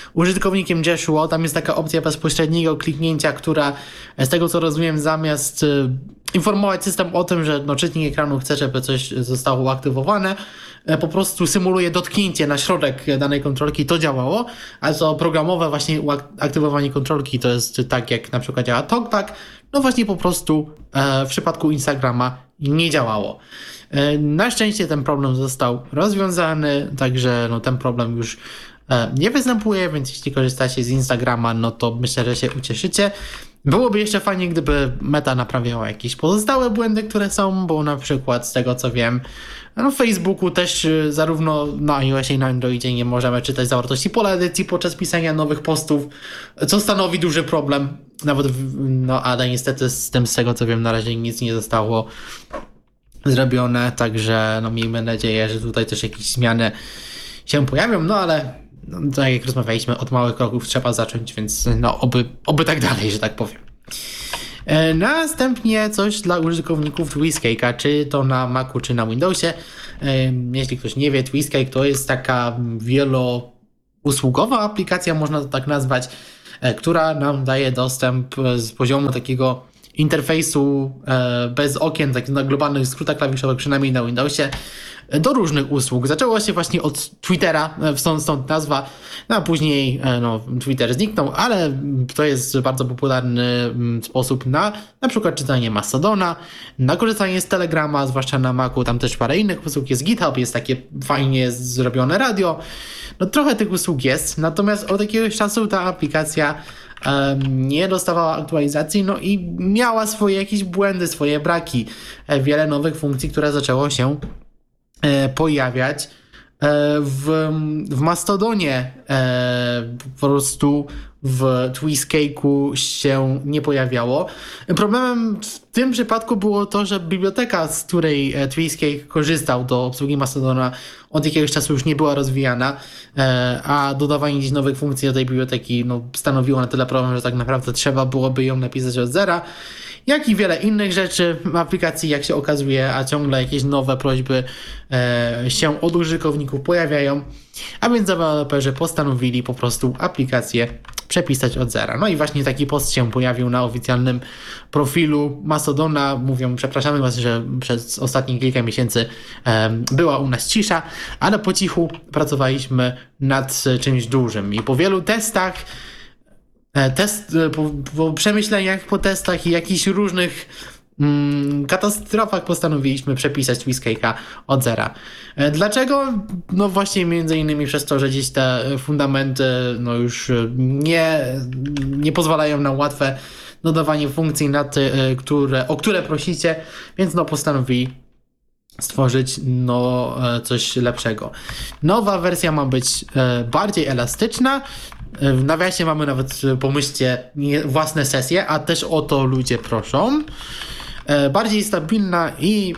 użytkownikiem Joshua. Tam jest taka opcja bezpośredniego kliknięcia, która z tego co rozumiem zamiast informować system o tym, że no, czytnik ekranu chce, żeby coś zostało uaktywowane, po prostu symuluje dotknięcie na środek danej kontrolki, to działało, a co programowe właśnie aktywowanie kontrolki to jest tak jak na przykład działa TalkBack, no właśnie po prostu e, w przypadku Instagrama nie działało. E, na szczęście ten problem został rozwiązany, także no, ten problem już e, nie występuje, więc jeśli korzystacie z Instagrama, no to myślę, że się ucieszycie. Byłoby jeszcze fajnie, gdyby Meta naprawiała jakieś pozostałe błędy, które są, bo na przykład z tego co wiem, no w Facebooku też zarówno na iOSie i na Androidzie nie możemy czytać zawartości pola edycji podczas pisania nowych postów, co stanowi duży problem. Nawet, w, no ale niestety z tym, z tego co wiem, na razie nic nie zostało zrobione, także no miejmy nadzieję, że tutaj też jakieś zmiany się pojawią, no ale no, tak jak rozmawialiśmy, od małych kroków trzeba zacząć, więc no oby, oby tak dalej, że tak powiem. E, następnie coś dla użytkowników Tweezcake'a, czy to na Macu, czy na Windowsie. E, jeśli ktoś nie wie, Tweezcake to jest taka wielousługowa aplikacja, można to tak nazwać, e, która nam daje dostęp z poziomu takiego interfejsu e, bez okien, tak na globalnych skrótach klawiszowych, przynajmniej na Windowsie, do różnych usług. Zaczęło się właśnie od Twittera, stąd, stąd nazwa, no a później no, Twitter zniknął, ale to jest bardzo popularny sposób na na przykład czytanie Mastodona, na korzystanie z Telegrama, zwłaszcza na Macu, tam też parę innych usług, jest GitHub, jest takie fajnie zrobione radio, no trochę tych usług jest, natomiast od jakiegoś czasu ta aplikacja um, nie dostawała aktualizacji, no i miała swoje jakieś błędy, swoje braki, wiele nowych funkcji, które zaczęło się pojawiać w, w Mastodonie, po prostu w Tweezcake'u się nie pojawiało. Problemem w tym przypadku było to, że biblioteka, z której Tweezcake korzystał do obsługi Mastodona, od jakiegoś czasu już nie była rozwijana, a dodawanie gdzieś nowych funkcji do tej biblioteki no, stanowiło na tyle problem, że tak naprawdę trzeba byłoby ją napisać od zera. Jak i wiele innych rzeczy w aplikacji, jak się okazuje, a ciągle jakieś nowe prośby e, się od użytkowników pojawiają, a więc deweloperzy postanowili po prostu aplikację przepisać od zera. No i właśnie taki post się pojawił na oficjalnym profilu Mastodona. Mówią, przepraszamy was, że przez ostatnie kilka miesięcy e, była u nas cisza, ale po cichu pracowaliśmy nad czymś dużym i po wielu testach Test, po, po przemyśleniach, po testach i jakichś różnych mm, katastrofach postanowiliśmy przepisać Tweezcake'a od zera. Dlaczego? No właśnie między innymi przez to, że gdzieś te fundamenty no już nie, nie pozwalają na łatwe dodawanie funkcji, na te, które, o które prosicie, więc no postanowili stworzyć no, coś lepszego. Nowa wersja ma być bardziej elastyczna. W nawiasie mamy nawet, pomyślcie, własne sesje, a też o to ludzie proszą. Bardziej stabilna i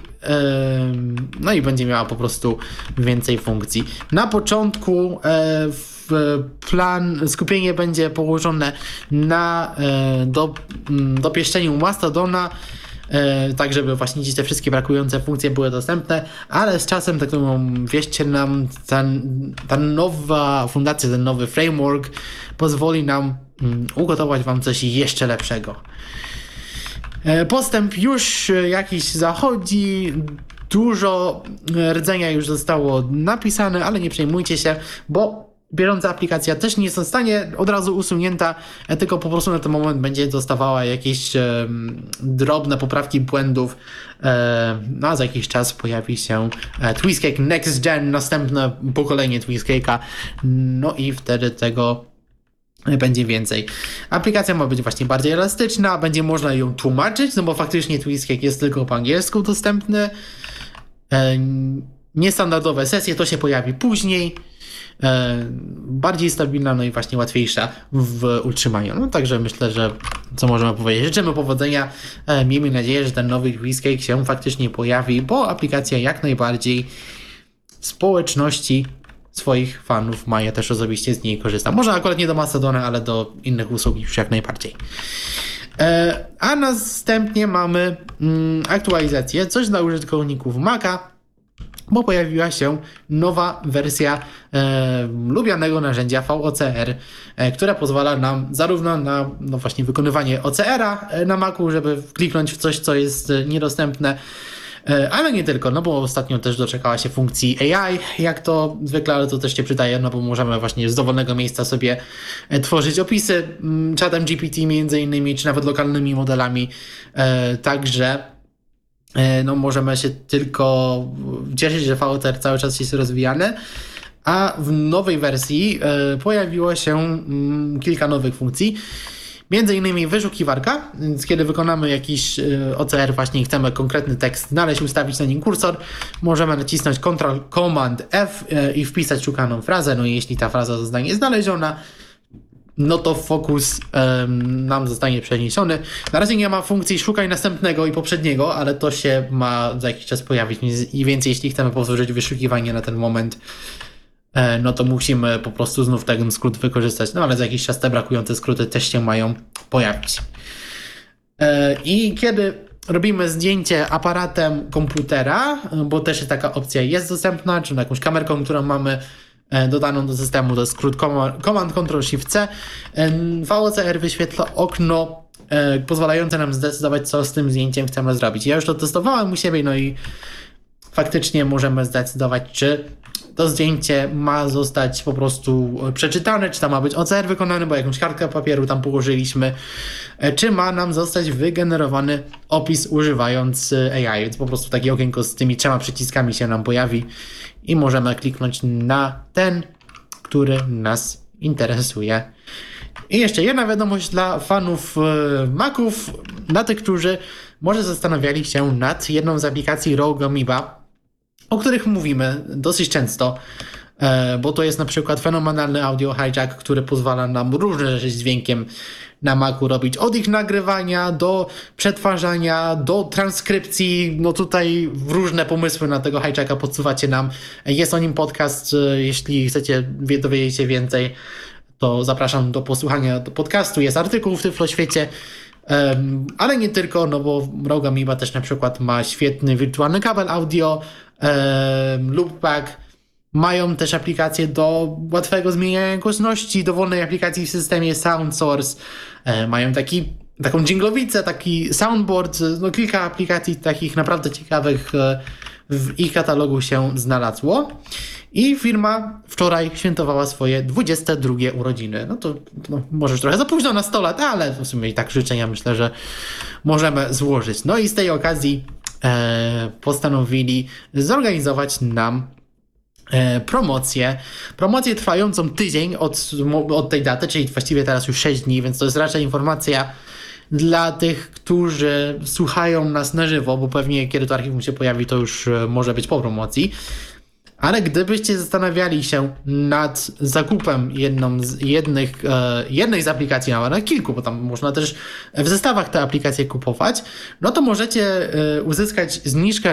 no i będzie miała po prostu więcej funkcji. Na początku w plan, skupienie będzie położone na do, dopieszczeniu Mastodona, tak żeby właśnie te wszystkie brakujące funkcje były dostępne, ale z czasem, tak którą wierzcie nam, ta, ta nowa fundacja, ten nowy framework pozwoli nam ugotować wam coś jeszcze lepszego. Postęp już jakiś zachodzi, dużo rdzenia już zostało napisane, ale nie przejmujcie się, bo bieżąca aplikacja też nie zostanie od razu usunięta, tylko po prostu na ten moment będzie dostawała jakieś e, drobne poprawki błędów, e, no a za jakiś czas pojawi się e, Tweezcake Next Gen, następne pokolenie Tweezcake'a, no i wtedy tego będzie więcej. Aplikacja ma być właśnie bardziej elastyczna, będzie można ją tłumaczyć, no bo faktycznie Tweezcake jest tylko po angielsku dostępny. E, niestandardowe sesje to się pojawi później. E, bardziej stabilna, no i właśnie łatwiejsza w utrzymaniu. No także myślę, że co możemy powiedzieć. Życzymy powodzenia. E, miejmy nadzieję, że ten nowy Tweezcake się faktycznie pojawi, bo aplikacja jak najbardziej społeczności swoich fanów ma. Ja też osobiście z niej korzystam. Może akurat nie do Mastodona, ale do innych usług już jak najbardziej. E, a następnie mamy mm, aktualizację. Coś dla użytkowników Maca. bo pojawiła się nowa wersja e, lubianego narzędzia V O C R, e, która pozwala nam zarówno na no właśnie wykonywanie O C R-a na Macu, żeby kliknąć w coś, co jest niedostępne, e, ale nie tylko, no bo ostatnio też doczekała się funkcji A I, jak to zwykle, ale to też się przydaje, no bo możemy właśnie z dowolnego miejsca sobie e, tworzyć opisy m, czatem G P T między innymi, czy nawet lokalnymi modelami, e, także no możemy się tylko cieszyć, że V O C R cały czas jest rozwijany, a w nowej wersji e, pojawiło się mm, kilka nowych funkcji. Między innymi wyszukiwarka, więc kiedy wykonamy jakiś e, O C R właśnie i chcemy konkretny tekst znaleźć, ustawić na nim kursor, możemy nacisnąć Ctrl Command F e, i wpisać szukaną frazę. No i jeśli ta fraza zostanie znaleziona, no to fokus um, nam zostanie przeniesiony. Na razie nie ma funkcji szukaj następnego i poprzedniego, ale to się ma za jakiś czas pojawić. I więc jeśli chcemy powtórzyć wyszukiwanie na ten moment, e, no to musimy po prostu znów ten skrót wykorzystać. No ale za jakiś czas te brakujące skróty też się mają pojawić. E, I kiedy robimy zdjęcie aparatem komputera, bo też taka opcja jest dostępna, czy jakąś kamerką, którą mamy dodaną do systemu, to jest skrót Command Ctrl Shift C. V O C R wyświetla okno e, pozwalające nam zdecydować, co z tym zdjęciem chcemy zrobić. Ja już to testowałem u siebie, no i faktycznie możemy zdecydować, czy to zdjęcie ma zostać po prostu przeczytane, czy tam ma być O C R wykonany, bo jakąś kartkę papieru tam położyliśmy, e, czy ma nam zostać wygenerowany opis używając A I, więc po prostu takie okienko z tymi trzema przyciskami się nam pojawi i możemy kliknąć na ten, który nas interesuje. I jeszcze jedna wiadomość dla fanów e, Maców, dla tych, którzy może zastanawiali się nad jedną z aplikacji Rogue Amoeba, o których mówimy dosyć często, e, bo to jest na przykład fenomenalny audio hijack, który pozwala nam różne rzeczy z dźwiękiem na Macu robić, od ich nagrywania do przetwarzania, do transkrypcji. No tutaj różne pomysły na tego hijacka podsuwacie nam. Jest o nim podcast, jeśli chcecie dowiedzieć się więcej, to zapraszam do posłuchania podcastu. Jest artykuł w Tyfloświecie, um, ale nie tylko, no bo Rogue Amoeba też na przykład ma świetny wirtualny kabel audio, um, loopback. Mają też aplikacje do łatwego zmieniania głośności, dowolnej aplikacji w systemie Sound Source. E, mają taki, taką dżinglowicę, taki soundboard, no kilka aplikacji takich naprawdę ciekawych e, w ich katalogu się znalazło. I firma wczoraj świętowała swoje dwudzieste drugie urodziny. No to no, może już trochę za późno na sto lat, ale w sumie i tak życzenia myślę, że możemy złożyć. No i z tej okazji e, postanowili zorganizować nam promocję. Promocję trwającą tydzień od, od tej daty, czyli właściwie teraz już sześć dni, więc to jest raczej informacja dla tych, którzy słuchają nas na żywo, bo pewnie kiedy to archiwum się pojawi, to już może być po promocji. Ale gdybyście zastanawiali się nad zakupem jedną z, jednych, e, jednej z aplikacji, a na kilku, bo tam można też w zestawach te aplikacje kupować, no to możecie e, uzyskać zniżkę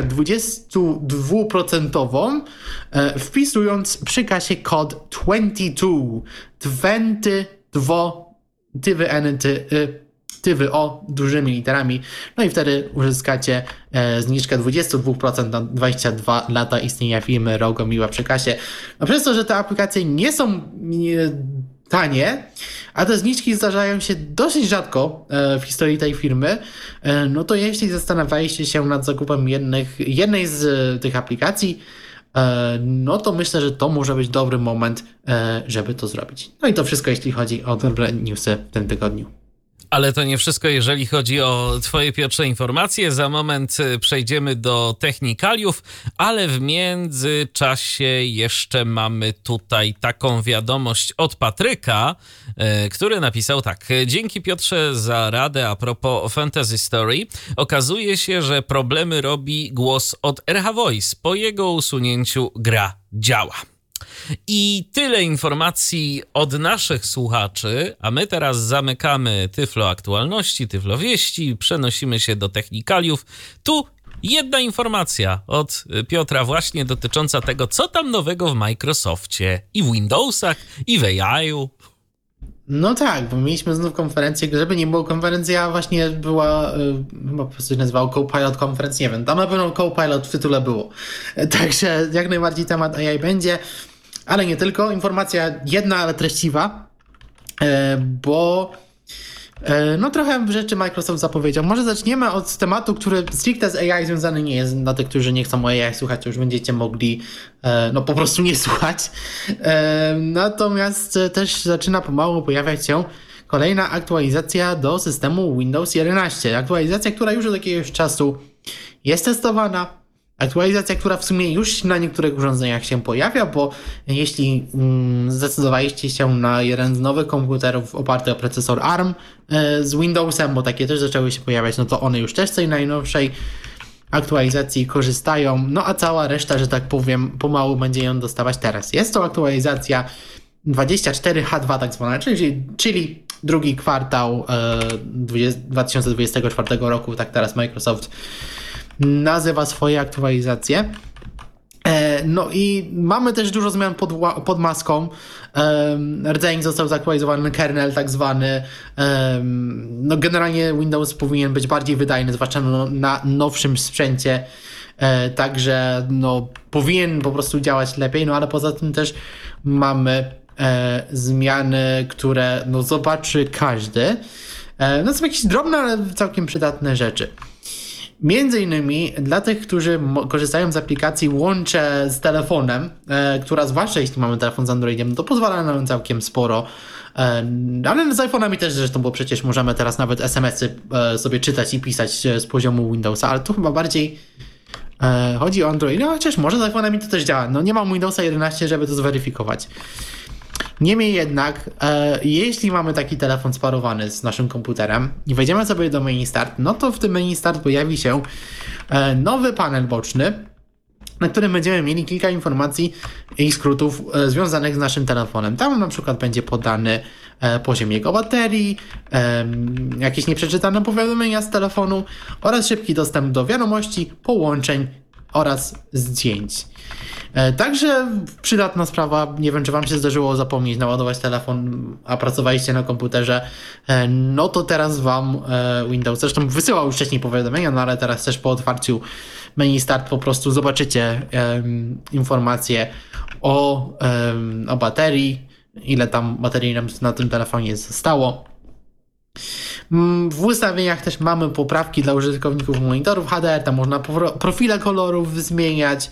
dwudziestodwuprocentową e, wpisując przy kasie kod dwadzieścia dwa, dwadzieścia dwa, T W N T Y, T W O dużymi literami, no i wtedy uzyskacie e, zniżkę dwadzieścia dwa procent na dwadzieścia dwa lata istnienia firmy Rogue Amoeba przy kasie. No przez to, że te aplikacje nie są nie, tanie, a te zniżki zdarzają się dosyć rzadko e, w historii tej firmy, e, no to jeśli zastanawialiście się nad zakupem jednych, jednej z e, tych aplikacji, e, no to myślę, że to może być dobry moment, e, żeby to zrobić. No i to wszystko, jeśli chodzi o dobre newsy w tym tygodniu. Ale to nie wszystko, jeżeli chodzi o twoje, Piotrze, informacje. Za moment przejdziemy do technikaliów, ale w międzyczasie jeszcze mamy tutaj taką wiadomość od Patryka, który napisał tak. Dzięki, Piotrze, za radę a propos Fantasy Story. Okazuje się, że problemy robi głos od R H Voice. Po jego usunięciu gra działa. I tyle informacji od naszych słuchaczy, a my teraz zamykamy Tyflo Aktualności, Tyflo Wieści, przenosimy się do technikaliów. Tu jedna informacja od Piotra właśnie dotycząca tego, co tam nowego w Microsoftie i w Windowsach i w A I-u. No tak, bo mieliśmy znów konferencję, żeby nie było konferencji, a właśnie była, y, chyba po prostu się nazywało Copilot Conference, nie wiem, tam na pewno Copilot w tytule było. Także jak najbardziej temat A I będzie, ale nie tylko. Informacja jedna, ale treściwa, y, bo y, no trochę rzeczy Microsoft zapowiedział. Może zaczniemy od tematu, który stricte z A I związany nie jest. Dla tych, którzy nie chcą o A I słuchać, to już będziecie mogli y, no po prostu nie słuchać. Y, natomiast też zaczyna pomału pojawiać się kolejna aktualizacja do systemu Windows jedenaście. Aktualizacja, która już od jakiegoś czasu jest testowana. Aktualizacja, która w sumie już na niektórych urządzeniach się pojawia, bo jeśli mm, zdecydowaliście się na jeden z nowych komputerów oparty o procesor A R M y, z Windowsem, bo takie też zaczęły się pojawiać, no to one już też z tej najnowszej aktualizacji korzystają, no a cała reszta, że tak powiem, pomału będzie ją dostawać teraz. Jest to aktualizacja dwadzieścia cztery H dwa tak zwana, czyli, czyli drugi kwartał y, dwa tysiące dwudziestego czwartego roku, tak teraz Microsoft nazywa swoje aktualizacje. E, no i mamy też dużo zmian pod, pod maską. E, rdzeń został zaktualizowany, kernel tak zwany. E, no generalnie Windows powinien być bardziej wydajny, zwłaszcza no, na nowszym sprzęcie. E, także no, powinien po prostu działać lepiej, no ale poza tym też mamy e, zmiany, które no, zobaczy każdy. E, no są jakieś drobne, ale całkiem przydatne rzeczy. Między innymi dla tych, którzy mo- korzystają z aplikacji Łącze z telefonem, e, która zwłaszcza jeśli mamy telefon z Androidem, to pozwala nam całkiem sporo. E, ale z iPhone'ami też zresztą, bo przecież możemy teraz nawet es em esy e, sobie czytać i pisać e, z poziomu Windowsa, ale tu chyba bardziej e, chodzi o Android. No chociaż może z iPhone'ami to też działa. No nie mam Windowsa jedenaście, żeby to zweryfikować. Niemniej jednak, e, jeśli mamy taki telefon sparowany z naszym komputerem i wejdziemy sobie do menu start, no to w tym menu start pojawi się e, nowy panel boczny, na którym będziemy mieli kilka informacji i skrótów e, związanych z naszym telefonem. Tam na przykład będzie podany e, poziom jego baterii, e, jakieś nieprzeczytane powiadomienia z telefonu oraz szybki dostęp do wiadomości, połączeń oraz zdjęć. Także przydatna sprawa, nie wiem czy wam się zdarzyło zapomnieć naładować telefon, a pracowaliście na komputerze, no to teraz wam Windows, zresztą wysyłał już wcześniej powiadomienia, no ale teraz też po otwarciu menu start po prostu zobaczycie um, informacje o, um, o baterii, ile tam baterii nam na tym telefonie zostało. W ustawieniach też mamy poprawki dla użytkowników monitorów H D R, tam można profile kolorów zmieniać,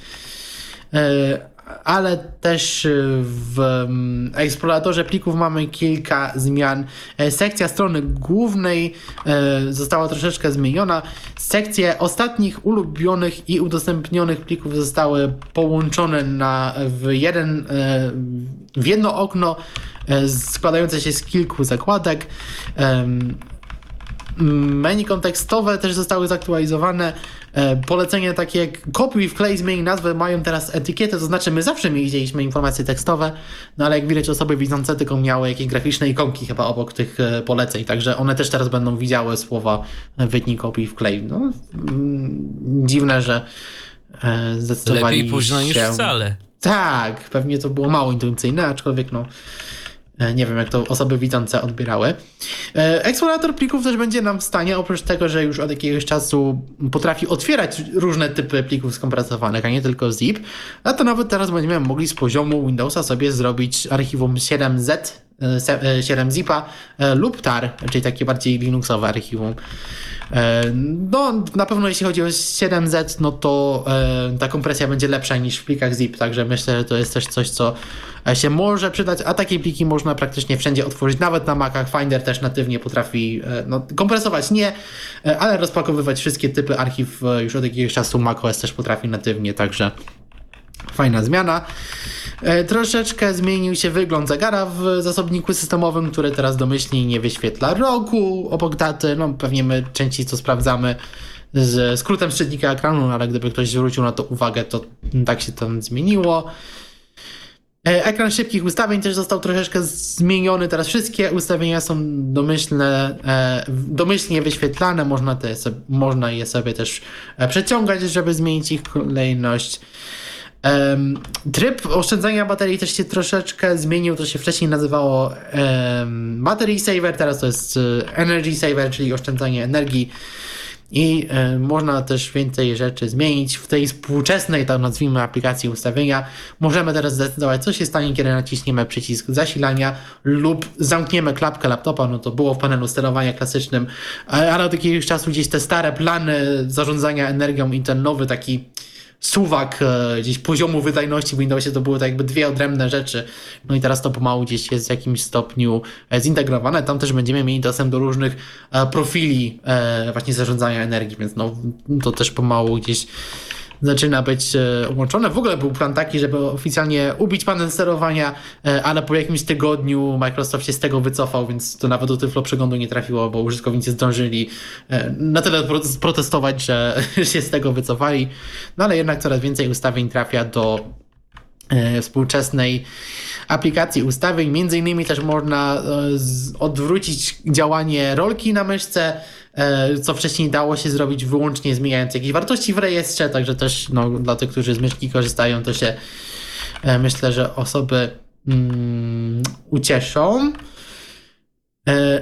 ale też w eksploratorze plików mamy kilka zmian. Sekcja strony głównej została troszeczkę zmieniona. Sekcje ostatnich ulubionych i udostępnionych plików zostały połączone na, w, jeden, w jedno okno składające się z kilku zakładek. Menu kontekstowe też zostały zaktualizowane. Polecenia takie jak kopiuj, wklej, zmień nazwę mają teraz etykietę, to znaczy my zawsze mieliśmy informacje tekstowe, no ale jak widać osoby widzące tylko miały jakieś graficzne ikonki chyba obok tych poleceń, także one też teraz będą widziały słowa wytnij, kopiuj, wklej. No, dziwne, że zdecydowali lepiej późno się... niż wcale. Tak, pewnie to było mało intuicyjne, aczkolwiek no nie wiem, jak to osoby widzące odbierały. Eksplorator plików też będzie nam w stanie, oprócz tego, że już od jakiegoś czasu potrafi otwierać różne typy plików skompresowanych, a nie tylko zip, a to nawet teraz będziemy mogli z poziomu Windowsa sobie zrobić archiwum siedem zet, siedem zipa lub tar, czyli takie bardziej linuxowe archiwum. No, na pewno jeśli chodzi o siedem zet, no to e, ta kompresja będzie lepsza niż w plikach zip, także myślę, że to jest też coś, co się może przydać, a takie pliki można praktycznie wszędzie otworzyć, nawet na Macach. Finder też natywnie potrafi e, no, kompresować nie, e, ale rozpakowywać wszystkie typy archiw e, już od jakiegoś czasu macOS też potrafi natywnie, także fajna zmiana. E, troszeczkę zmienił się wygląd zegara w zasobniku systemowym, który teraz domyślnie nie wyświetla roku obok daty. No pewnie my częściej to sprawdzamy z skrótem z czytnika ekranu, ale gdyby ktoś zwrócił na to uwagę, to tak się tam zmieniło. E, ekran szybkich ustawień też został troszeczkę zmieniony. Teraz wszystkie ustawienia są domyślne, e, domyślnie wyświetlane. Można, te, można je sobie też przeciągać, żeby zmienić ich kolejność. Um, tryb oszczędzania baterii też się troszeczkę zmienił, to się wcześniej nazywało um, Battery Saver, teraz to jest Energy Saver, czyli oszczędzanie energii. I y, można też więcej rzeczy zmienić. W tej współczesnej, tam nazwijmy, aplikacji ustawienia możemy teraz zdecydować, co się stanie, kiedy naciśniemy przycisk zasilania lub zamkniemy klapkę laptopa. No to było w panelu sterowania klasycznym, ale od jakiegoś czasu gdzieś te stare plany zarządzania energią i ten nowy taki suwak e, gdzieś poziomu wydajności w Windowsie to były tak jakby dwie odrębne rzeczy. No i teraz to pomału gdzieś jest w jakimś stopniu e, zintegrowane. Tam też będziemy mieli dostęp do różnych e, profili e, właśnie zarządzania energii, więc no to też pomału gdzieś zaczyna być e, łączone. W ogóle był plan taki, żeby oficjalnie ubić panel sterowania, e, ale po jakimś tygodniu Microsoft się z tego wycofał, więc to nawet do Tyflo przeglądu nie trafiło, bo użytkownicy zdążyli e, na tyle protestować, że się z tego wycofali. No ale jednak coraz więcej ustawień trafia do e, współczesnej aplikacji ustawień. Między innymi też można e, z, odwrócić działanie rolki na myszce, co wcześniej dało się zrobić wyłącznie zmieniając jakieś wartości w rejestrze, także też no, dla tych, którzy z myszki korzystają, to się e, myślę, że osoby mm, ucieszą. E,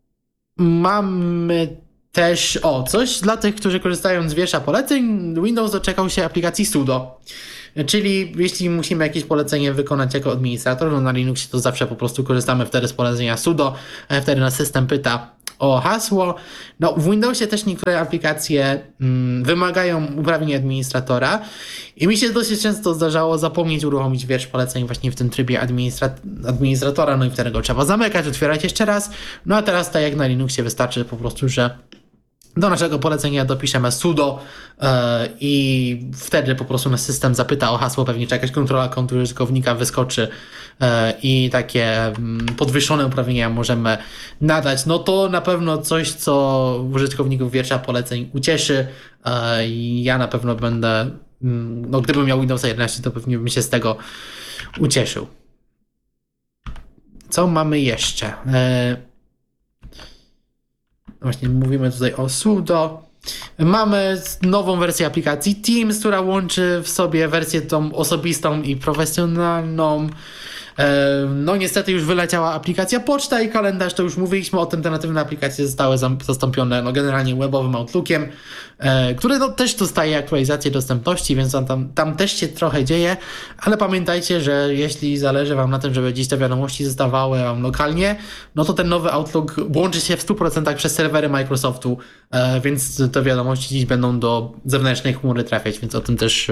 mamy też, o, coś dla tych, którzy korzystają z wiersza poleceń. Windows doczekał się aplikacji sudo. Czyli jeśli musimy jakieś polecenie wykonać jako administrator, no na Linuxie to zawsze po prostu korzystamy wtedy z polecenia sudo, wtedy nas system pyta o hasło. No w Windowsie też niektóre aplikacje mm, wymagają uprawnień administratora i mi się dosyć często zdarzało zapomnieć uruchomić wiersz poleceń właśnie w tym trybie administra- administratora, no i wtedy go trzeba zamykać, otwierać jeszcze raz. No a teraz tak jak na Linuxie wystarczy po prostu, że do naszego polecenia dopiszemy sudo yy, i wtedy po prostu nasz system zapyta o hasło, pewnie czy jakaś kontrola konta użytkownika wyskoczy yy, i takie yy, podwyższone uprawnienia możemy nadać. No to na pewno coś, co użytkowników wiersza poleceń ucieszy. Yy, ja na pewno będę, yy, no gdybym miał Windows jedenaście, to pewnie bym się z tego ucieszył. Co mamy jeszcze? Yy, Właśnie mówimy tutaj o sudo. Mamy nową wersję aplikacji Teams, która łączy w sobie wersję tą osobistą i profesjonalną. No niestety już wyleciała aplikacja Poczta i Kalendarz, to już mówiliśmy o tym, alternatywne aplikacje zostały zastąpione no generalnie webowym Outlookiem, który no też dostaje aktualizację dostępności, więc tam, tam też się trochę dzieje, ale pamiętajcie, że jeśli zależy wam na tym, żeby gdzieś te wiadomości zostawały wam lokalnie, no to ten nowy Outlook łączy się w stu procentach przez serwery Microsoftu, więc te wiadomości dziś będą do zewnętrznej chmury trafiać, więc o tym też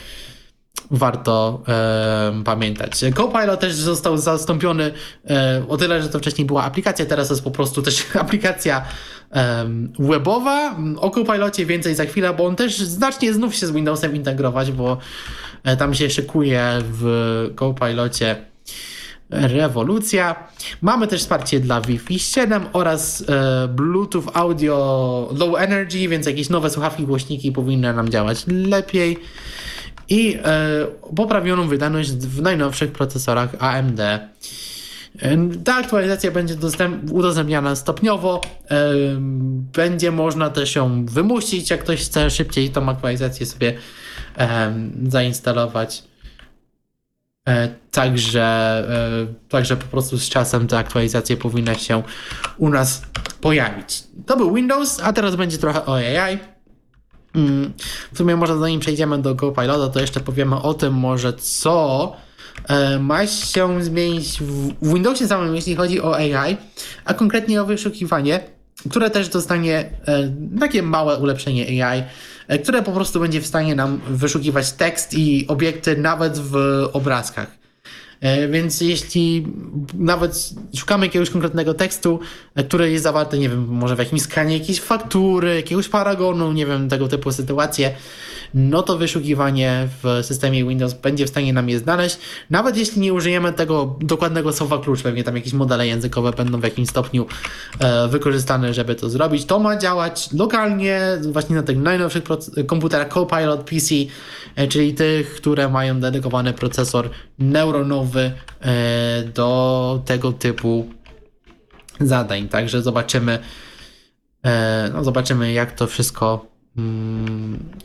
warto e, pamiętać. Copilot też został zastąpiony e, o tyle, że to wcześniej była aplikacja, teraz jest po prostu też aplikacja e, webowa. O Copilocie więcej za chwilę, bo on też znacznie znów się z Windowsem integrować, bo e, tam się szykuje w Copilocie rewolucja. Mamy też wsparcie dla Wi-Fi siedem oraz e, Bluetooth Audio Low Energy, więc jakieś nowe słuchawki, głośniki powinny nam działać lepiej. I e, poprawioną wydajność w najnowszych procesorach A M D. E, ta aktualizacja będzie dostęp, udostępniana stopniowo. E, będzie można też ją wymusić, jak ktoś chce szybciej tą aktualizację sobie e, zainstalować. E, także, e, także po prostu z czasem ta aktualizacja powinna się u nas pojawić. To był Windows, a teraz będzie trochę o A I. W sumie może zanim przejdziemy do Copilota, to jeszcze powiemy o tym może, co e, ma się zmienić w, w Windowsie samym, jeśli chodzi o A I, a konkretnie o wyszukiwanie, które też dostanie e, takie małe ulepszenie A I, e, które po prostu będzie w stanie nam wyszukiwać tekst i obiekty nawet w obrazkach. Więc jeśli nawet szukamy jakiegoś konkretnego tekstu, który jest zawarty, nie wiem, może w jakimś skanie jakiejś faktury, jakiegoś paragonu, nie wiem, tego typu sytuacje, no to wyszukiwanie w systemie Windows będzie w stanie nam je znaleźć. Nawet jeśli nie użyjemy tego dokładnego słowa klucz, pewnie tam jakieś modele językowe będą w jakimś stopniu e, wykorzystane, żeby to zrobić. To ma działać lokalnie, właśnie na tych najnowszych komputerach Copilot P C, e, czyli tych, które mają dedykowany procesor neuronowy e, do tego typu zadań. Także zobaczymy, e, no zobaczymy jak to wszystko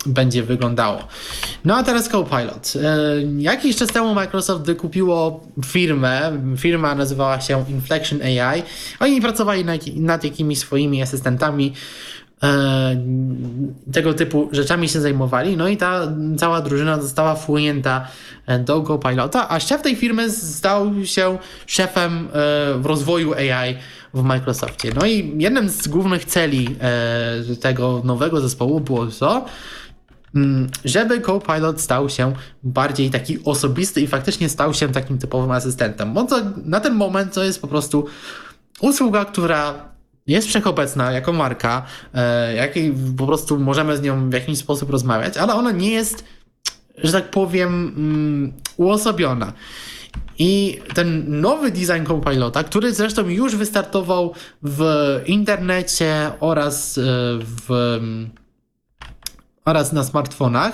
będzie wyglądało. No a teraz Copilot. Jakiś czas temu Microsoft wykupiło firmę. Firma nazywała się Inflection A I. Oni pracowali nad, nad jakimiś swoimi asystentami. Tego typu rzeczami się zajmowali. No i ta cała drużyna została wchłonięta do Copilota, a szef tej firmy stał się szefem w rozwoju A I w Microsoftie. No i jednym z głównych celi tego nowego zespołu było to, żeby Copilot stał się bardziej taki osobisty i faktycznie stał się takim typowym asystentem. Bo to na ten moment to jest po prostu usługa, która jest wszechobecna jako marka, jakiej po prostu możemy z nią w jakiś sposób rozmawiać, ale ona nie jest, że tak powiem, uosobiona. I ten nowy design Copilota, który zresztą już wystartował w internecie oraz w oraz na smartfonach,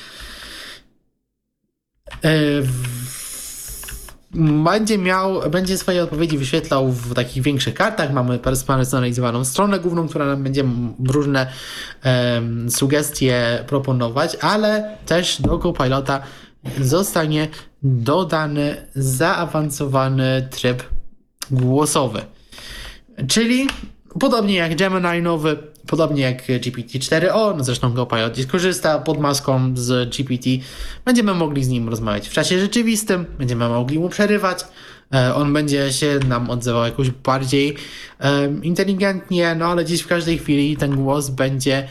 będzie miał, będzie swoje odpowiedzi wyświetlał w takich większych kartach. Mamy personalizowaną stronę główną, która nam będzie różne um, sugestie proponować, ale też do Copilota zostanie dodany zaawansowany tryb głosowy. Czyli podobnie jak Gemini nowy, podobnie jak G P T cztery o, no zresztą Copilot skorzysta pod maską z G P T, będziemy mogli z nim rozmawiać w czasie rzeczywistym, będziemy mogli mu przerywać, on będzie się nam odzywał jakoś bardziej um, inteligentnie, no ale dziś w każdej chwili ten głos będzie